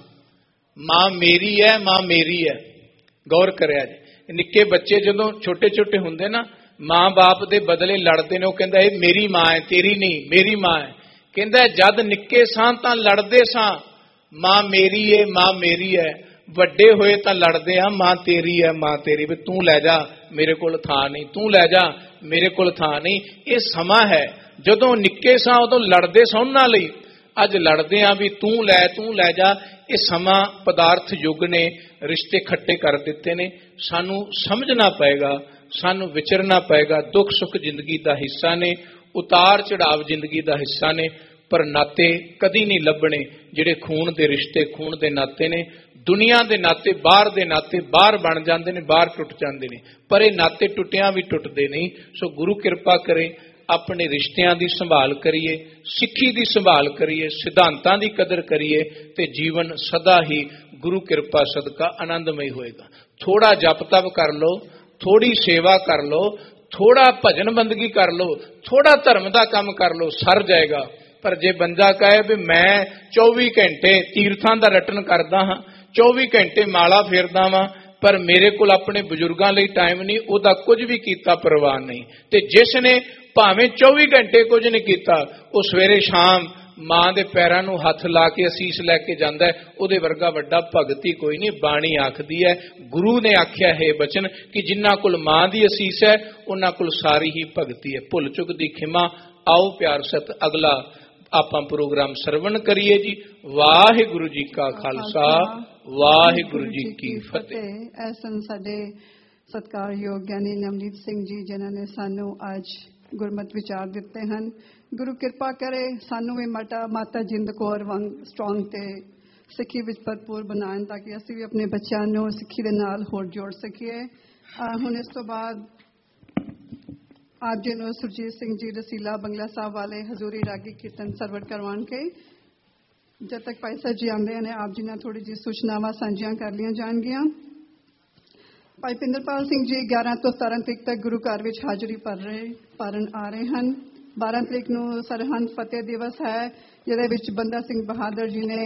मां मेरी है मां मेरी है। गौर करिया जी, निक्के बच्चे जदों छोटे छोटे हुंदे ना, मां बाप दे बदले लड़ते ने, वो कहंदा ये मेरी मां है तेरी नहीं मेरी मां है। कहंदा जद निक्के सां तां लड़दे सां मां मेरी है मां मेरी है, ਵੱਡੇ ਹੋਏ ਤਾਂ ਲੜਦੇ ਆ ਮਾਂ ਤੇਰੀ ਹੈ ਮਾਂ ਤੇਰੀ, ਵੀ ਤੂੰ ਲੈ ਜਾ ਮੇਰੇ ਕੋਲ ਥਾਂ ਨਹੀਂ, ਤੂੰ ਲੈ ਜਾ ਮੇਰੇ ਕੋਲ ਥਾਂ ਨਹੀਂ। ਇਹ ਸਮਾਂ ਹੈ ਜਦੋਂ ਨਿੱਕੇ ਸਾਂ ਉਦੋਂ ਲੜਦੇ ਸਾਂ ਉਹਨਾਂ ਲਈ, ਅੱਜ ਲੜਦੇ ਆ ਵੀ ਤੂੰ ਲੈ ਤੂੰ ਲੈ ਜਾ। ਇਹ ਸਮਾਂ ਪਦਾਰਥ ਯੁੱਗ ਨੇ ਰਿਸ਼ਤੇ ਖੱਟੇ ਕਰ ਦਿੱਤੇ ਨੇ। ਸਾਨੂੰ ਸਮਝਣਾ ਪਏਗਾ, ਸਾਨੂੰ ਵਿਚਰਨਾ ਪਏਗਾ। ਦੁੱਖ ਸੁੱਖ ਜ਼ਿੰਦਗੀ ਦਾ ਹਿੱਸਾ ਨੇ, ਉਤਾਰ ਚੜਾਵ ਜ਼ਿੰਦਗੀ ਦਾ ਹਿੱਸਾ ਨੇ, ਪਰ ਨਾਤੇ ਕਦੀ ਨਹੀਂ ਲੱਭਣੇ ਜਿਹੜੇ ਖੂਨ ਦੇ ਰਿਸ਼ਤੇ, ਖੂਨ ਦੇ ਨਾਤੇ ਨੇ। ਦੁਨੀਆ ਦੇ ਨਾਤੇ, ਬਾਹਰ ਦੇ ਨਾਤੇ ਬਾਹਰ ਬਣ ਜਾਂਦੇ ਨੇ, ਬਾਹਰ ਟੁੱਟ ਜਾਂਦੇ ਨੇ, ਪਰ ਇਹ ਨਾਤੇ ਟੁੱਟਿਆਂ ਵੀ ਟੁੱਟਦੇ ਨਹੀਂ। ਸੋ ਗੁਰੂ ਕਿਰਪਾ ਕਰੇ ਆਪਣੇ ਰਿਸ਼ਤਿਆਂ ਦੀ ਸੰਭਾਲ ਕਰੀਏ, ਸਿੱਖੀ ਦੀ ਸੰਭਾਲ ਕਰੀਏ, ਸਿਧਾਂਤਾਂ ਦੀ ਕਦਰ ਕਰੀਏ ਤੇ ਜੀਵਨ ਸਦਾ ਹੀ ਗੁਰੂ ਕਿਰਪਾ ਸਦਕਾ ਆਨੰਦਮਈ ਹੋਏਗਾ। ਥੋੜਾ ਜਪ ਤਪ ਕਰ ਲਓ, ਥੋੜੀ ਸੇਵਾ ਕਰ ਲਓ, ਥੋੜਾ ਭਜਨ ਬੰਦਗੀ ਕਰ ਲਓ, ਥੋੜਾ ਧਰਮ ਦਾ ਕੰਮ ਕਰ ਲਓ, ਸਰ ਜਾਏਗਾ। ਪਰ ਜੇ ਬੰਦਾ ਕਹੇ ਵੀ ਮੈਂ ਚੌਵੀ ਘੰਟੇ ਤੀਰਥਾਂ ਦਾ ਰਟਨ ਕਰਦਾ ਹਾਂ, ਚੌਵੀ ਘੰਟੇ ਮਾਲਾ ਫੇਰਦਾ ਵਾਂ, ਪਰ ਮੇਰੇ ਕੋਲ ਆਪਣੇ ਬਜ਼ੁਰਗਾਂ ਲਈ ਟਾਈਮ ਨਹੀਂ, ਉਹਦਾ ਕੁਝ ਵੀ ਕੀਤਾ ਪ੍ਰਵਾਹ ਨਹੀਂ। ਤੇ ਜਿਸ ਨੇ ਭਾਵੇਂ ਚੌਵੀ ਘੰਟੇ ਕੁਝ ਨਹੀਂ ਕੀਤਾ, ਉਹ ਸਵੇਰੇ ਸ਼ਾਮ ਮਾਂ ਦੇ ਪੈਰਾਂ ਨੂੰ ਹੱਥ ਲਾ ਕੇ ਅਸੀਸ ਲੈ ਕੇ ਜਾਂਦਾ ਹੈ, ਉਹਦੇ ਵਰਗਾ ਵੱਡਾ ਭਗਤ ਹੀ ਕੋਈ ਨਹੀਂ। ਬਾਣੀ ਆਖਦੀ ਹੈ, ਗੁਰੂ ਨੇ ਆਖਿਆ ਹੈ ਬਚਨ ਕਿ ਜਿਨ੍ਹਾਂ ਕੋਲ ਮਾਂ ਦੀ ਅਸੀਸ ਹੈ ਉਹਨਾਂ ਕੋਲ ਸਾਰੀ ਹੀ ਭਗਤੀ ਹੈ। ਭੁੱਲ ਚੁੱਕ ਦੀ ਖਿਮਾ। ਆਓ ਪਿਆਰ ਸਤ ਅਗਲਾ ਆਪਾਂ ਪ੍ਰੋਗਰਾਮ ਸਰਵਣ ਕਰੀਏ ਜੀ। ਵਾਹਿਗੁਰੂ ਜੀ ਕਾ ਖਾਲਸਾ, ਵਾਹਿਗੁਰੂ ਜੀ ਕੀ ਫਤਿਹ। ਇਹ ਸਨ ਸਾਡੇ ਸਤਿਕਾਰਯੋਗ ਗਿਆਨੀ ਨਵਨੀਤ ਸਿੰਘ ਜੀ, ਜਿਨ੍ਹਾਂ ਨੇ ਸਾਨੂੰ ਅੱਜ ਗੁਰਮਤਿ ਵਿਚਾਰ ਦਿੱਤੇ ਹਨ। ਗੁਰੂ ਕਿਰਪਾ ਕਰੇ ਸਾਨੂੰ ਵੀ ਮਾਤਾ ਮਾਤਾ ਜਿੰਦ ਕੌਰ ਵਾਂਗ ਸਟਰੋਂਗ ਤੇ ਸਿੱਖੀ ਵਿੱਚ ਭਰਪੂਰ ਬਣਾਉਣ, ਤਾਂ ਕਿ ਅਸੀਂ ਵੀ ਆਪਣੇ ਬੱਚਿਆਂ ਨੂੰ ਸਿੱਖੀ ਦੇ ਨਾਲ ਹੋਰ ਜੋੜ ਸਕੀਏ। ਹੁਣ ਇਸ ਤੋਂ ਬਾਅਦ ਆਪ ਜੀ ਨੂੰ ਸੁਰਜੀਤ ਸਿੰਘ ਜੀ ਰਸੀਲਾ ਬੰਗਲਾ ਸਾਹਿਬ ਵਾਲੇ ਹਜ਼ੂਰੀ ਰਾਗੀ ਕੀਰਤਨ ਸਰਵਣ ਕਰਵਾਉਣ ਕੇ ਜਦ ਤੱਕ ਭਾਈ ਸਾਹਿਬ ਜੀ ਆਉਂਦੇ ਨੇ, ਆਪ ਜੀ ਨਾਲ ਥੋੜੀ ਜਿਹੀ ਸੂਚਨਾਵਾਂ ਸਾਂਝੀਆਂ ਕਰ ਲਈਆਂ ਜਾਣਗੀਆਂ। ਭਾਈ ਪਿੰਦਰਪਾਲ ਸਿੰਘ ਜੀ ਗਿਆਰਾਂ ਤੋਂ ਸਤਾਰਾਂ ਤਰੀਕ ਤੱਕ ਗੁਰੂ ਘਰ ਵਿੱਚ ਹਾਜ਼ਰੀ ਭਰ ਰਹੇ ਭਰਨ ਆ ਰਹੇ ਹਨ। ਬਾਰਾਂ ਤਰੀਕ ਨੂੰ ਸਰਹੰਦ ਫਤਿਹ ਦਿਵਸ ਹੈ, ਜਿਹਦੇ ਵਿੱਚ ਬੰਦਾ ਸਿੰਘ ਬਹਾਦਰ ਜੀ ਨੇ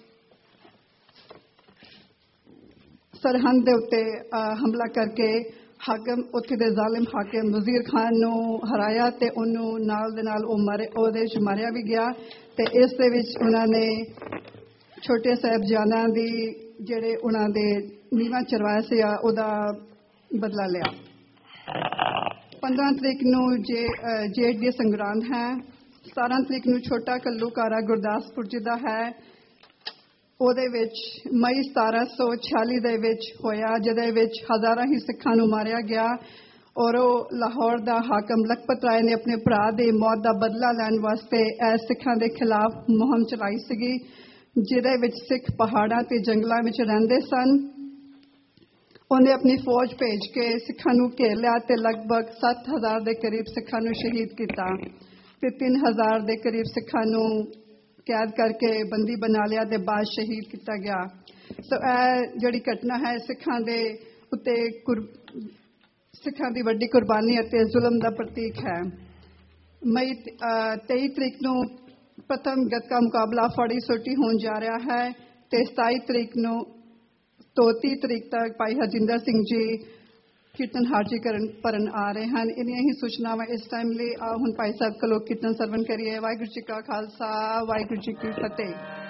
ਸਰਹੰਦ ਦੇ ਉੱਤੇ ਹਮਲਾ ਕਰਕੇ ਹਾਕਮ ਉੱਥੇ ਦੇ ਜ਼ਾਲਿਮ ਹਾਕਮ ਵਜ਼ੀਰ ਖਾਨ ਨੂੰ ਹਰਾਇਆ ਤੇ ਉਹਨੂੰ ਨਾਲ ਦੇ ਨਾਲ ਉਹ ਮਾਰੇ ਉਹਦੇ 'ਚ ਮਾਰਿਆ ਵੀ ਗਿਆ। ਤੇ ਇਸ ਦੇ ਵਿੱਚ ਉਹਨਾਂ ਨੇ ਛੋਟੇ ਸਾਹਿਬਜ਼ਾਦਿਆਂ ਦੀ ਜਿਹੜੇ ਉਹਨਾਂ ਦੇ ਨੀਵਾਂ ਚਰਵਾਇਆ ਸੀ ਉਹਦਾ ਬਦਲਾ ਲਿਆ। ਪੰਦਰਾਂ ਤਰੀਕ ਨੂੰ ਜੇ ਜੇਠ ਦੀ ਸੰਗਰਾਂਦ ਹੈ। ਸਤਾਰਾਂ ਤਰੀਕ ਨੂੰ ਛੋਟਾ ਕੱਲੂਕਾਰਾ ਗੁਰਦਾਸਪੁਰ ਜੀ ਦਾ ਹੈ। ਉਹਦੇ ਵਿੱਚ ਮਈ ਸਤਾਰਾਂ ਸੌ ਛਿਆਲੀ ਦੇ ਵਿੱਚ ਹੋਇਆ, ਜਿਹਦੇ ਵਿੱਚ ਹਜ਼ਾਰਾਂ ਹੀ ਸਿੱਖਾਂ ਨੂੰ ਮਾਰਿਆ ਗਿਆ। ਔਰ ਉਹ ਲਾਹੌਰ ਦਾ ਹਾਕਮ ਲਖਪਤ ਰਾਏ ਨੇ ਆਪਣੇ ਭਰਾ ਦੀ ਮੌਤ ਦਾ ਬਦਲਾ ਲੈਣ ਵਾਸਤੇ ਇਹ ਸਿੱਖਾਂ ਦੇ ਖਿਲਾਫ ਮੁਹਿੰਮ ਚਲਾਈ ਸੀਗੀ, ਜਿਹਦੇ ਵਿੱਚ ਸਿੱਖ ਪਹਾੜਾਂ ਤੇ ਜੰਗਲਾਂ ਵਿੱਚ ਰਹਿੰਦੇ ਸਨ। ਉਹਨੇ ਆਪਣੀ ਫੌਜ ਭੇਜ ਕੇ ਸਿੱਖਾਂ ਨੂੰ ਘੇਰ ਲਿਆ ਤੇ ਲਗਭਗ ਸੱਤ ਹਜ਼ਾਰ ਦੇ ਕਰੀਬ ਸਿੱਖਾਂ ਨੂੰ ਸ਼ਹੀਦ ਕੀਤਾ ਤੇ ਤਿੰਨ ਹਜ਼ਾਰ ਦੇ ਕਰੀਬ ਸਿੱਖਾਂ ਨੂੰ ਕੈਦ ਕਰਕੇ ਬੰਦੀ ਬਣਾ ਲਿਆ ਤੇ ਬਾਅਦ ਸ਼ਹੀਦ ਕੀਤਾ ਗਿਆ। ਸੋ ਇਹ ਜਿਹੜੀ ਘਟਨਾ ਹੈ ਸਿੱਖਾਂ ਦੇ ਉੱਤੇ ਸਿੱਖਾਂ ਦੀ ਵੱਡੀ ਕੁਰਬਾਨੀ ਅਤੇ ਜ਼ੁਲਮ ਦਾ ਪ੍ਰਤੀਕ ਹੈ। ਮਈ ਤੇਈ ਤਰੀਕ ਨੂੰ ਪ੍ਰਥਮ ਗੱਤਕਾ ਮੁਕਾਬਲਾ ਫੜੀ ਸੋਟੀ ਹੋਣ ਜਾ ਰਿਹਾ ਹੈ ਤੇ ਸਤਾਈ ਤਰੀਕ ਨੂੰ ਤੋਂ ਤੀਹ ਤਰੀਕ ਤੱਕ ਭਾਈ ਹਰਜਿੰਦਰ ਸਿੰਘ ਜੀ ਕੀਰਤਨ ਹਾਜ਼ਰੀ ਕਰਨ ਭਰਨ ਆ ਰਹੇ ਹਨ। ਇੰਨੀਆਂ ਹੀ ਸੂਚਨਾਵਾਂ ਇਸ ਟਾਈਮ ਲਈ। ਹੁਣ ਭਾਈ ਸਾਹਿਬ ਕੋਲੋਂ ਕੀਰਤਨ ਸਰਵਣ ਕਰੀਏ। ਵਾਹਿਗੁਰੂ ਜੀ ਕਾ ਖਾਲਸਾ, ਵਾਹਿਗੁਰੂ ਜੀ ਕੀ ਫਤਿਹ।